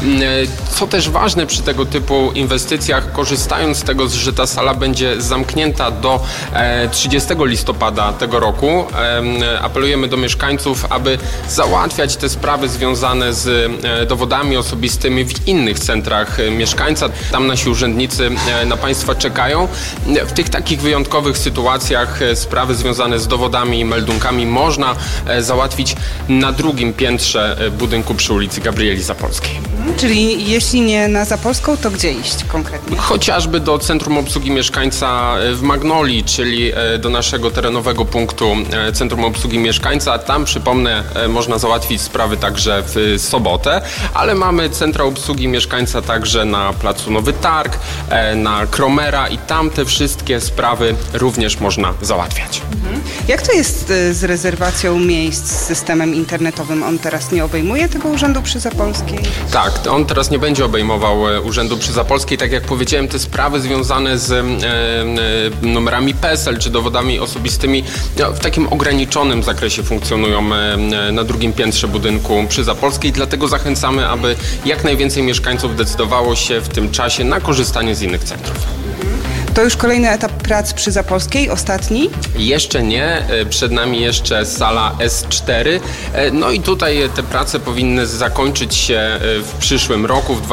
Co też ważne przy tego typu inwestycjach, korzystając z tego, że ta sala będzie zamknięta do 30 listopada tego roku, apelujemy do mieszkańców, aby załatwiać te sprawy związane z dowodami osobistymi w innych centrach mieszkańca. Tam nasi urzędnicy na Państwa czekają. W tych takich wyjątkowych sytuacjach sprawy związane z dowodami i meldunkami można załatwić na drugim piętrze budynku przy ulicy Gabrieli Zapolskiej. Czyli jeśli nie na Zapolską, to gdzie iść konkretnie? Chociażby do Centrum Obsługi Mieszkańca w Magnolii, czyli do naszego terenowego punktu Centrum Obsługi Mieszkańca. Tam, przypomnę, można załatwić sprawy także w sobotę, ale mamy Centra Obsługi Mieszkańca także na Placu Nowy Targ, na Kromera i tam te wszystkie sprawy również można załatwiać. Jak to jest z rezerwacją miejsc z systemem internetowym? On teraz nie obejmuje tego urzędu przy Zapolskiej? Tak, on teraz nie będzie obejmował urzędu przy Zapolskiej. Tak jak powiedziałem, te sprawy związane z numerami PESEL czy dowodami osobistymi w takim ograniczonym zakresie funkcjonują na drugim piętrze budynku przy Zapolskiej. Dlatego zachęcamy, aby jak najwięcej mieszkańców decydowało się w tym czasie na korzystanie z innych centrów. To już kolejny etap prac przy Zapolskiej, ostatni? Jeszcze nie, przed nami jeszcze sala S4. No i tutaj te prace powinny zakończyć się w przyszłym roku, w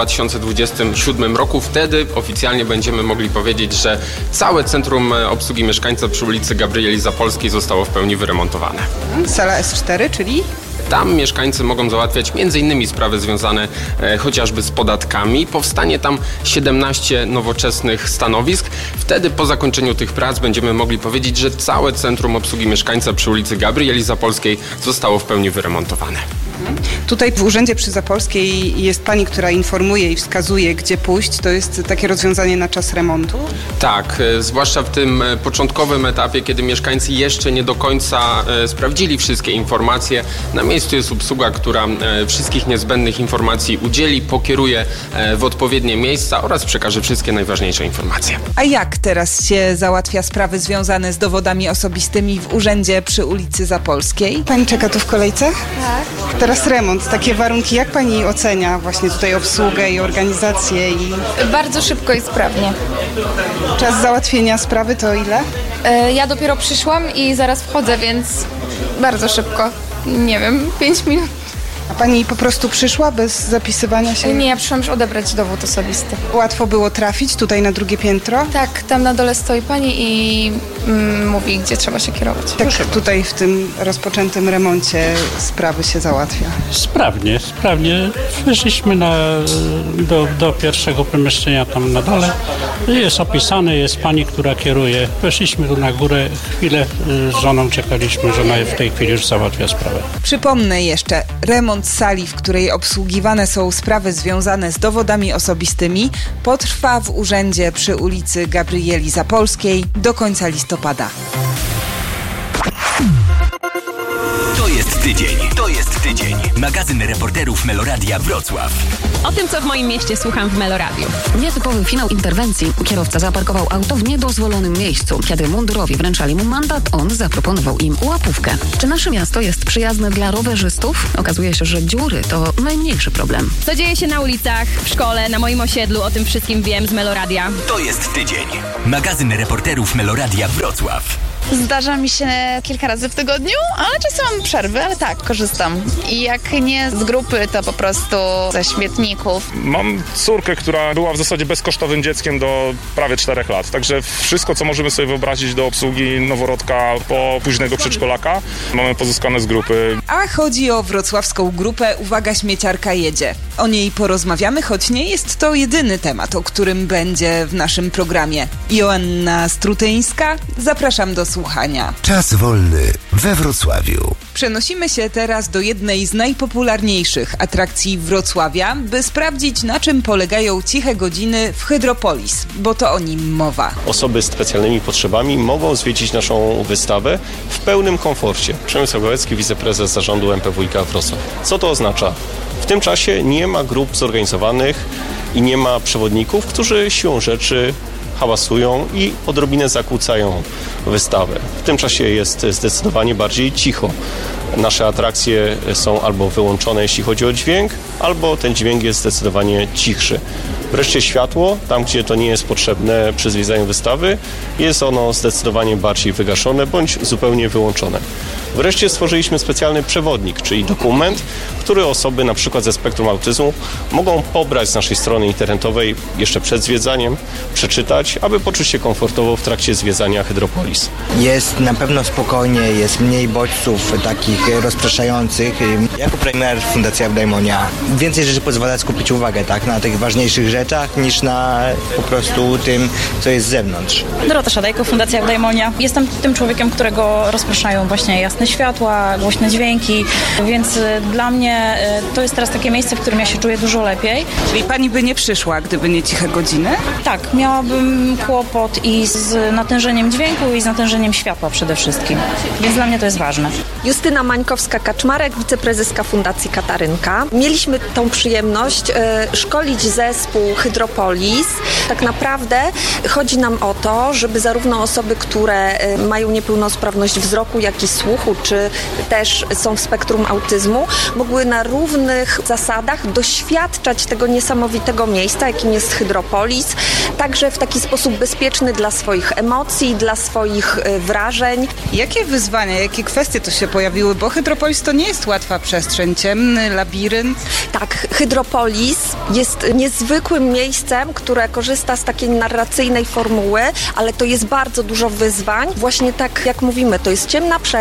2027 roku. Wtedy oficjalnie będziemy mogli powiedzieć, że całe Centrum Obsługi Mieszkańca przy ulicy Gabrieli Zapolskiej zostało w pełni wyremontowane. Sala S4, czyli? Tam mieszkańcy mogą załatwiać m.in. sprawy związane chociażby z podatkami. Powstanie tam 17 nowoczesnych stanowisk. Wtedy po zakończeniu tych prac będziemy mogli powiedzieć, że całe centrum obsługi mieszkańca przy ulicy Gabrieli Zapolskiej zostało w pełni wyremontowane. Tutaj w Urzędzie przy Zapolskiej jest pani, która informuje i wskazuje, gdzie pójść. To jest takie rozwiązanie na czas remontu? Tak, zwłaszcza w tym początkowym etapie, kiedy mieszkańcy jeszcze nie do końca sprawdzili wszystkie informacje. Na miejscu jest obsługa, która wszystkich niezbędnych informacji udzieli, pokieruje w odpowiednie miejsca oraz przekaże wszystkie najważniejsze informacje. A jak teraz się załatwia sprawy związane z dowodami osobistymi w Urzędzie przy ulicy Zapolskiej? Pani czeka tu w kolejce? Tak. Teraz remont, takie warunki. Jak pani ocenia właśnie tutaj obsługę i organizację? Bardzo szybko i sprawnie. Czas załatwienia sprawy to ile? Ja dopiero przyszłam i zaraz wchodzę, więc bardzo szybko. Nie wiem, 5 minut. A pani po prostu przyszła bez zapisywania się? Nie, ja przyszłam już odebrać dowód osobisty. Łatwo było trafić tutaj na drugie piętro? Tak, tam na dole stoi pani i mówi, gdzie trzeba się kierować. Jak tutaj w tym rozpoczętym remoncie sprawy się załatwia? Sprawnie. Weszliśmy do pierwszego pomieszczenia tam na dole. Jest opisane, jest pani, która kieruje. Weszliśmy tu na górę, chwilę z żoną czekaliśmy, żona w tej chwili już załatwia sprawę. Przypomnę jeszcze, remont sali, w której obsługiwane są sprawy związane z dowodami osobistymi, potrwa w Urzędzie przy ulicy Gabrieli Zapolskiej do końca listopada. To jest tydzień. Magazyn reporterów Meloradia Wrocław. O tym, co w moim mieście słucham w Meloradiu. Nietypowy finał interwencji. Kierowca zaparkował auto w niedozwolonym miejscu. Kiedy mundurowi wręczali mu mandat, on zaproponował im łapówkę. Czy nasze miasto jest przyjazne dla rowerzystów? Okazuje się, że dziury to najmniejszy problem. Co dzieje się na ulicach, w szkole, na moim osiedlu, o tym wszystkim wiem z Meloradia. To jest tydzień. Magazyn reporterów Meloradia Wrocław. Zdarza mi się kilka razy w tygodniu, ale czasem mam przerwy, ale tak, korzystam. I jak nie z grupy, to po prostu ze śmietników. Mam córkę, która była w zasadzie bezkosztowym dzieckiem do prawie 4 lat, także wszystko, co możemy sobie wyobrazić do obsługi noworodka po późnego przedszkolaka, mamy pozyskane z grupy. A chodzi o wrocławską grupę Uwaga, śmieciarka jedzie. O niej porozmawiamy, choć nie jest to jedyny temat, o którym będzie w naszym programie. Joanna Strutyńska, zapraszam do słuchania. Czas wolny we Wrocławiu. Przenosimy się teraz do jednej z najpopularniejszych atrakcji Wrocławia, by sprawdzić, na czym polegają ciche godziny w Hydropolis, bo to o nim mowa. Osoby z specjalnymi potrzebami mogą zwiedzić naszą wystawę w pełnym komforcie. Przemysław Gałecki, wiceprezes zarządu MPWiK Wrocław. Co to oznacza? W tym czasie nie ma grup zorganizowanych i nie ma przewodników, którzy siłą rzeczy hałasują i odrobinę zakłócają wystawę. W tym czasie jest zdecydowanie bardziej cicho. Nasze atrakcje są albo wyłączone, jeśli chodzi o dźwięk, albo ten dźwięk jest zdecydowanie cichszy. Wreszcie światło, tam gdzie to nie jest potrzebne przy zwiedzaniu wystawy, jest ono zdecydowanie bardziej wygaszone bądź zupełnie wyłączone. Wreszcie stworzyliśmy specjalny przewodnik, czyli dokument, który osoby na przykład ze spektrum autyzmu mogą pobrać z naszej strony internetowej jeszcze przed zwiedzaniem, przeczytać, aby poczuć się komfortowo w trakcie zwiedzania Hydropolis. Jest na pewno spokojnie, jest mniej bodźców takich rozpraszających. Jako premier Fundacja Eudaimonia więcej rzeczy pozwala skupić uwagę na tych ważniejszych rzeczach niż na po prostu tym, co jest z zewnątrz. Dorota Szadajko, Fundacja Eudaimonia. Jestem tym człowiekiem, którego rozpraszają właśnie jasne światła, głośne dźwięki, więc dla mnie to jest teraz takie miejsce, w którym ja się czuję dużo lepiej. Czyli pani by nie przyszła, gdyby nie ciche godziny? Tak, miałabym kłopot i z natężeniem dźwięku i z natężeniem światła przede wszystkim, więc dla mnie to jest ważne. Justyna Mańkowska-Kaczmarek, wiceprezeska Fundacji Katarynka. Mieliśmy tą przyjemność szkolić zespół Hydropolis. Tak naprawdę chodzi nam o to, żeby zarówno osoby, które mają niepełnosprawność wzroku, jak i słuchu, czy też są w spektrum autyzmu, mogły na równych zasadach doświadczać tego niesamowitego miejsca, jakim jest Hydropolis, także w taki sposób bezpieczny dla swoich emocji, dla swoich wrażeń. Jakie wyzwania, jakie kwestie to się pojawiły? Bo Hydropolis to nie jest łatwa przestrzeń, ciemny labirynt. Tak, Hydropolis jest niezwykłym miejscem, które korzysta z takiej narracyjnej formuły, ale to jest bardzo dużo wyzwań. Właśnie tak jak mówimy, to jest ciemna przestrzeń,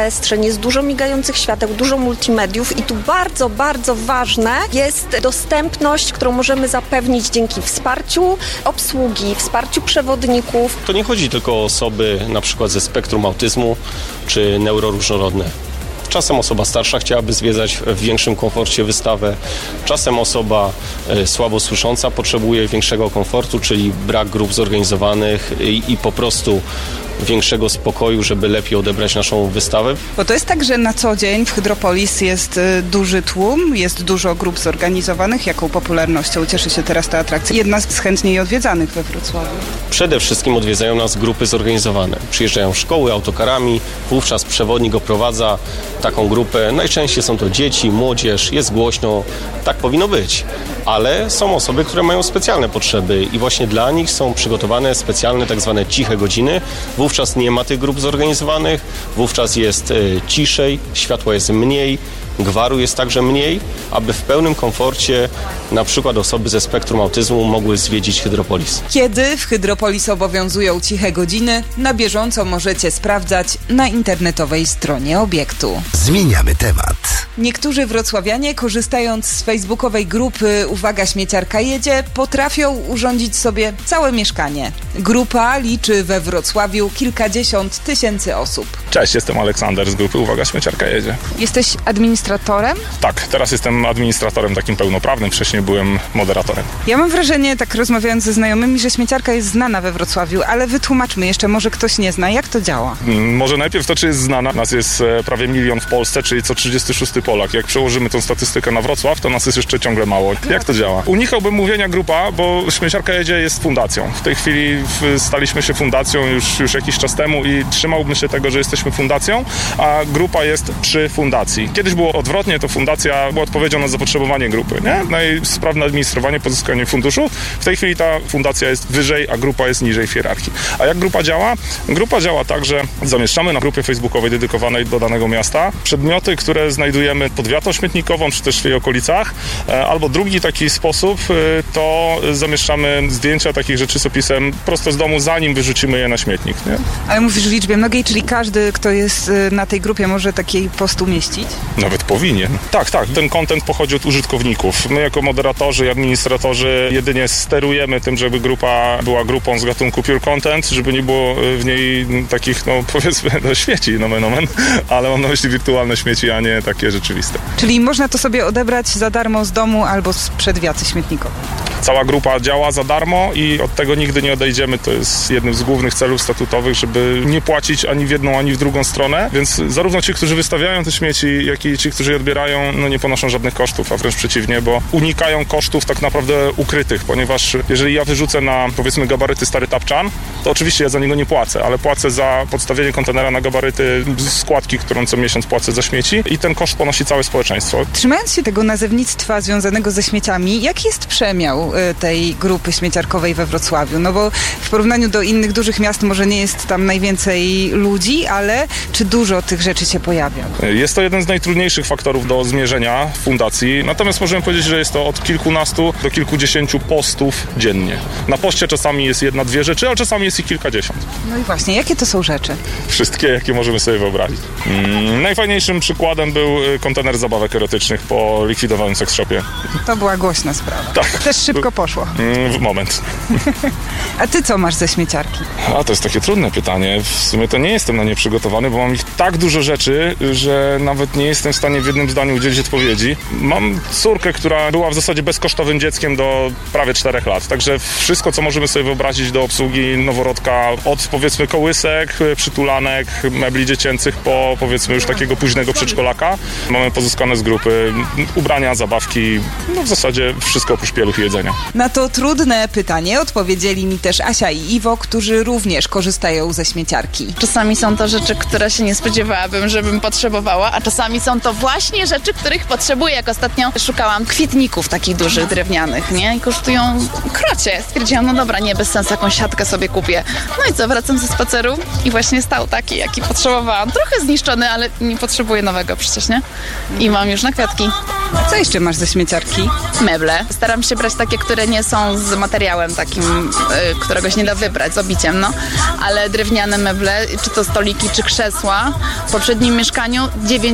oświetleń, jest dużo migających świateł, dużo multimediów i tu bardzo, bardzo ważne jest dostępność, którą możemy zapewnić dzięki wsparciu obsługi, wsparciu przewodników. To nie chodzi tylko o osoby na przykład ze spektrum autyzmu czy neuroróżnorodne. Czasem osoba starsza chciałaby zwiedzać w większym komforcie wystawę, czasem osoba słabo słysząca potrzebuje większego komfortu, czyli brak grup zorganizowanych i po prostu większego spokoju, żeby lepiej odebrać naszą wystawę. Bo to jest tak, że na co dzień w Hydropolis jest duży tłum, jest dużo grup zorganizowanych. Jaką popularnością cieszy się teraz ta atrakcja? Jedna z chętniej odwiedzanych we Wrocławiu. Przede wszystkim odwiedzają nas grupy zorganizowane. Przyjeżdżają szkoły autokarami, wówczas przewodnik oprowadza taką grupę. Najczęściej są to dzieci, młodzież, jest głośno, tak powinno być. Ale są osoby, które mają specjalne potrzeby i właśnie dla nich są przygotowane specjalne tak zwane ciche godziny. Wówczas nie ma tych grup zorganizowanych, wówczas jest ciszej, światła jest mniej, gwaru jest także mniej, aby w pełnym komforcie na przykład osoby ze spektrum autyzmu mogły zwiedzić Hydropolis. Kiedy w Hydropolis obowiązują ciche godziny, na bieżąco możecie sprawdzać na internetowej stronie obiektu. Zmieniamy temat. Niektórzy wrocławianie, korzystając z facebookowej grupy Uwaga, śmieciarka jedzie, potrafią urządzić sobie całe mieszkanie. Grupa liczy we Wrocławiu kilkadziesiąt tysięcy osób. Cześć, jestem Aleksander z grupy Uwaga, śmieciarka jedzie. Jesteś administratorem? Tak, teraz jestem administratorem takim pełnoprawnym, wcześniej byłem moderatorem. Ja mam wrażenie, tak rozmawiając ze znajomymi, że śmieciarka jest znana we Wrocławiu, ale wytłumaczmy jeszcze, może ktoś nie zna, jak to działa? Może najpierw to, czy jest znana. Nas jest prawie 1 milion w Polsce, czyli co 36 Polak. Jak przełożymy tą statystykę na Wrocław, to nas jest jeszcze ciągle mało. Jak to działa? Unikałbym mówienia grupa, bo Śmieciarka jedzie jest fundacją. W tej chwili staliśmy się fundacją już jakiś czas temu i trzymałbym się tego, że jesteśmy fundacją, a grupa jest przy fundacji. Kiedyś było odwrotnie, to fundacja była odpowiedzią na zapotrzebowanie grupy, nie? Na jej sprawne administrowanie, pozyskanie funduszu. W tej chwili ta fundacja jest wyżej, a grupa jest niżej w hierarchii. A jak grupa działa? Grupa działa tak, że zamieszczamy na grupie facebookowej dedykowanej do danego miasta przedmioty, które znajdujemy pod wiatą śmietnikową, czy też w jej okolicach. Albo drugi taki sposób, to zamieszczamy zdjęcia takich rzeczy z opisem prosto z domu, zanim wyrzucimy je na śmietnik, nie? Ale mówisz w liczbie mnogiej, czyli każdy, kto jest na tej grupie, może taki post umieścić? Nawet powinien. Tak, ten content pochodzi od użytkowników. My jako moderatorzy i administratorzy jedynie sterujemy tym, żeby grupa była grupą z gatunku pure content, żeby nie było w niej takich, powiedzmy, śmieci, nomen, ale mam na myśli wirtualne śmieci, a nie takie rzeczywiste. Czyli można to sobie odebrać za darmo z domu albo sprzed wiaty śmietnikowej. Cała grupa działa za darmo i od tego nigdy nie odejdziemy. To jest jednym z głównych celów statutowych, żeby nie płacić ani w jedną, ani w drugą stronę. Więc zarówno ci, którzy wystawiają te śmieci, jak i ci, którzy je odbierają, nie ponoszą żadnych kosztów, a wręcz przeciwnie, bo unikają kosztów tak naprawdę ukrytych, ponieważ jeżeli ja wyrzucę na, powiedzmy, gabaryty stary tapczan, to oczywiście ja za niego nie płacę, ale płacę za podstawienie kontenera na gabaryty składki, którą co miesiąc płacę za śmieci i ten koszt ponosi całe społeczeństwo. Trzymając się tego nazewnictwa związanego ze śmieciami, jaki jest przemiał tej grupy śmieciarkowej we Wrocławiu? No bo w porównaniu do innych dużych miast może nie jest tam najwięcej ludzi, ale czy dużo tych rzeczy się pojawia? Jest to jeden z najtrudniejszych faktorów do zmierzenia w fundacji, natomiast możemy powiedzieć, że jest to od kilkunastu do kilkudziesięciu postów dziennie. Na poście czasami jest 1-2 rzeczy, ale czasami jest ich kilkadziesiąt. No i właśnie, jakie to są rzeczy? Wszystkie, jakie możemy sobie wyobrazić. Najfajniejszym przykładem był kontener zabawek erotycznych po likwidowanym sex shopie. To była głośna sprawa. Tak. Też szybko poszło. Moment. A ty co masz ze śmieciarki? To jest takie trudne pytanie. W sumie to nie jestem na nie przygotowany, bo mam ich tak dużo rzeczy, że nawet nie jestem w stanie w jednym zdaniu udzielić odpowiedzi. Mam córkę, która była w zasadzie bezkosztowym dzieckiem do prawie 4 lat. Także wszystko, co możemy sobie wyobrazić do obsługi noworodka, od powiedzmy kołysek, przytulanek, mebli dziecięcych po powiedzmy już takiego późnego przedszkolaka. Mamy pozyskane z grupy ubrania, zabawki, w zasadzie wszystko oprócz pieluch i jedzenia. Na to trudne pytanie odpowiedzieli mi też Asia i Iwo, którzy również korzystają ze śmieciarki. Czasami są to rzeczy, które się nie spodziewałabym, żebym potrzebowała, a czasami są to właśnie rzeczy, których potrzebuję. Jak ostatnio szukałam kwietników takich dużych, drewnianych, nie? I kosztują krocie. Stwierdziłam, no dobra, nie, bez sensu, jakąś siatkę sobie kupię. No i co, wracam ze spaceru i właśnie stał taki, jaki potrzebowałam. Trochę zniszczony, ale nie potrzebuję nowego przecież, nie? I mam już na kwiatki. A co jeszcze masz ze śmieciarki? Meble. Staram się brać takie, które nie są z materiałem takim, którego się nie da wybrać, z obiciem, no. Ale drewniane meble, czy to stoliki, czy krzesła. W poprzednim mieszkaniu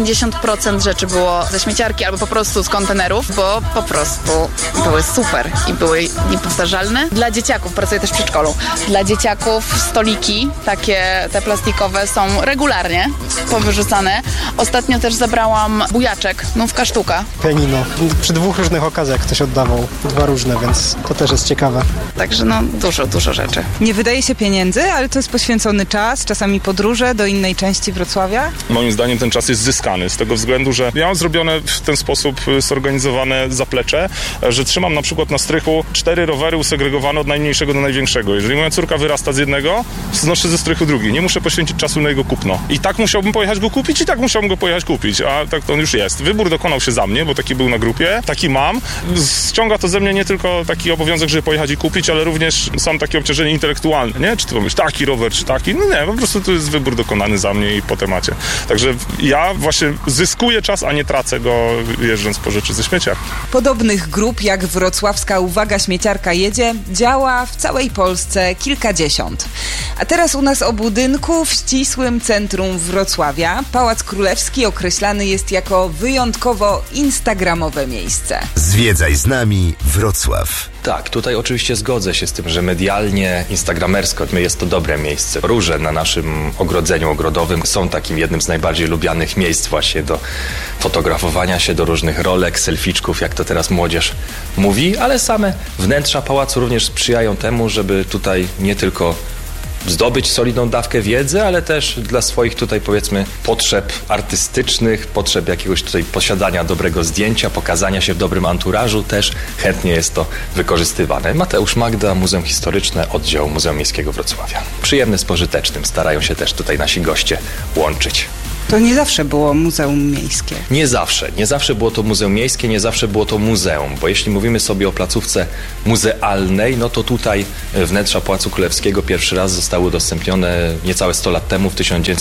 90% rzeczy było ze śmieciarki albo po prostu z kontenerów, bo po prostu były super i były niepowtarzalne. Dla dzieciaków, pracuję też w przedszkolu, dla dzieciaków stoliki, takie te plastikowe, są regularnie powyrzucane. Ostatnio też zabrałam bujaczek, nówka sztuka. Pianino. Przy 2 różnych okazjach ktoś oddawał, 2 różne, więc to też jest ciekawe. Także no dużo rzeczy. Nie wydaje się pieniędzy, ale to jest poświęcony czas, czasami podróże do innej części Wrocławia. Moim zdaniem ten czas jest zyskany z tego względu, że ja mam zrobione w ten sposób zorganizowane zaplecze, że trzymam na przykład na strychu 4 rowery usegregowane od najmniejszego do największego. Jeżeli moja córka wyrasta z jednego, znoszę ze strychu drugi. Nie muszę poświęcić czasu na jego kupno. I tak musiałbym pojechać go kupić i tak musiałbym go pojechać kupić, a tak to on już jest. Wybór dokonał się za mnie, bo taki był na grupie, taki mam. Ściąga to ze mnie nie tylko taki obowiązek, żeby pojechać i kupić, ale również sam takie obciążenie intelektualne, nie? Czy ty pomyślisz taki rower, czy taki? No nie, po prostu to jest wybór dokonany za mnie i po temacie. Także ja właśnie zyskuję czas, a nie tracę go jeżdżąc po rzeczy ze śmieciarki. Podobnych grup jak wrocławska Uwaga Śmieciarka jedzie działa w całej Polsce kilkadziesiąt. A teraz u nas o budynku w ścisłym centrum Wrocławia. Pałac Królewski określany jest jako wyjątkowo instagramowe miejsce. Zwiedzaj z nami Wrocław. Tak, tutaj oczywiście zgodzę się z tym, że medialnie, instagramersko jest to dobre miejsce. Róże na naszym ogrodzeniu ogrodowym są takim jednym z najbardziej lubianych miejsc właśnie do fotografowania się, do różnych rolek, selficzków, jak to teraz młodzież mówi, ale same wnętrza pałacu również sprzyjają temu, żeby tutaj nie tylko zdobyć solidną dawkę wiedzy, ale też dla swoich tutaj powiedzmy potrzeb artystycznych, potrzeb jakiegoś tutaj posiadania dobrego zdjęcia, pokazania się w dobrym anturażu, też chętnie jest to wykorzystywane. Mateusz Magda, Muzeum Historyczne, oddział Muzeum Miejskiego Wrocławia. Przyjemne z pożytecznym, starają się też tutaj nasi goście łączyć. To nie zawsze było muzeum miejskie. Nie zawsze było to muzeum miejskie, nie zawsze było to muzeum, bo jeśli mówimy sobie o placówce muzealnej, no to tutaj wnętrza Pałacu Królewskiego pierwszy raz zostały udostępnione niecałe 100 lat temu w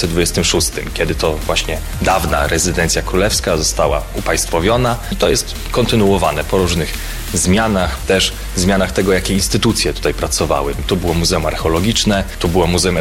1926, kiedy to właśnie dawna rezydencja królewska została upaństwowiona i to jest kontynuowane po różnych zmianach, też zmianach tego, jakie instytucje tutaj pracowały. Tu było Muzeum Archeologiczne, tu było Muzeum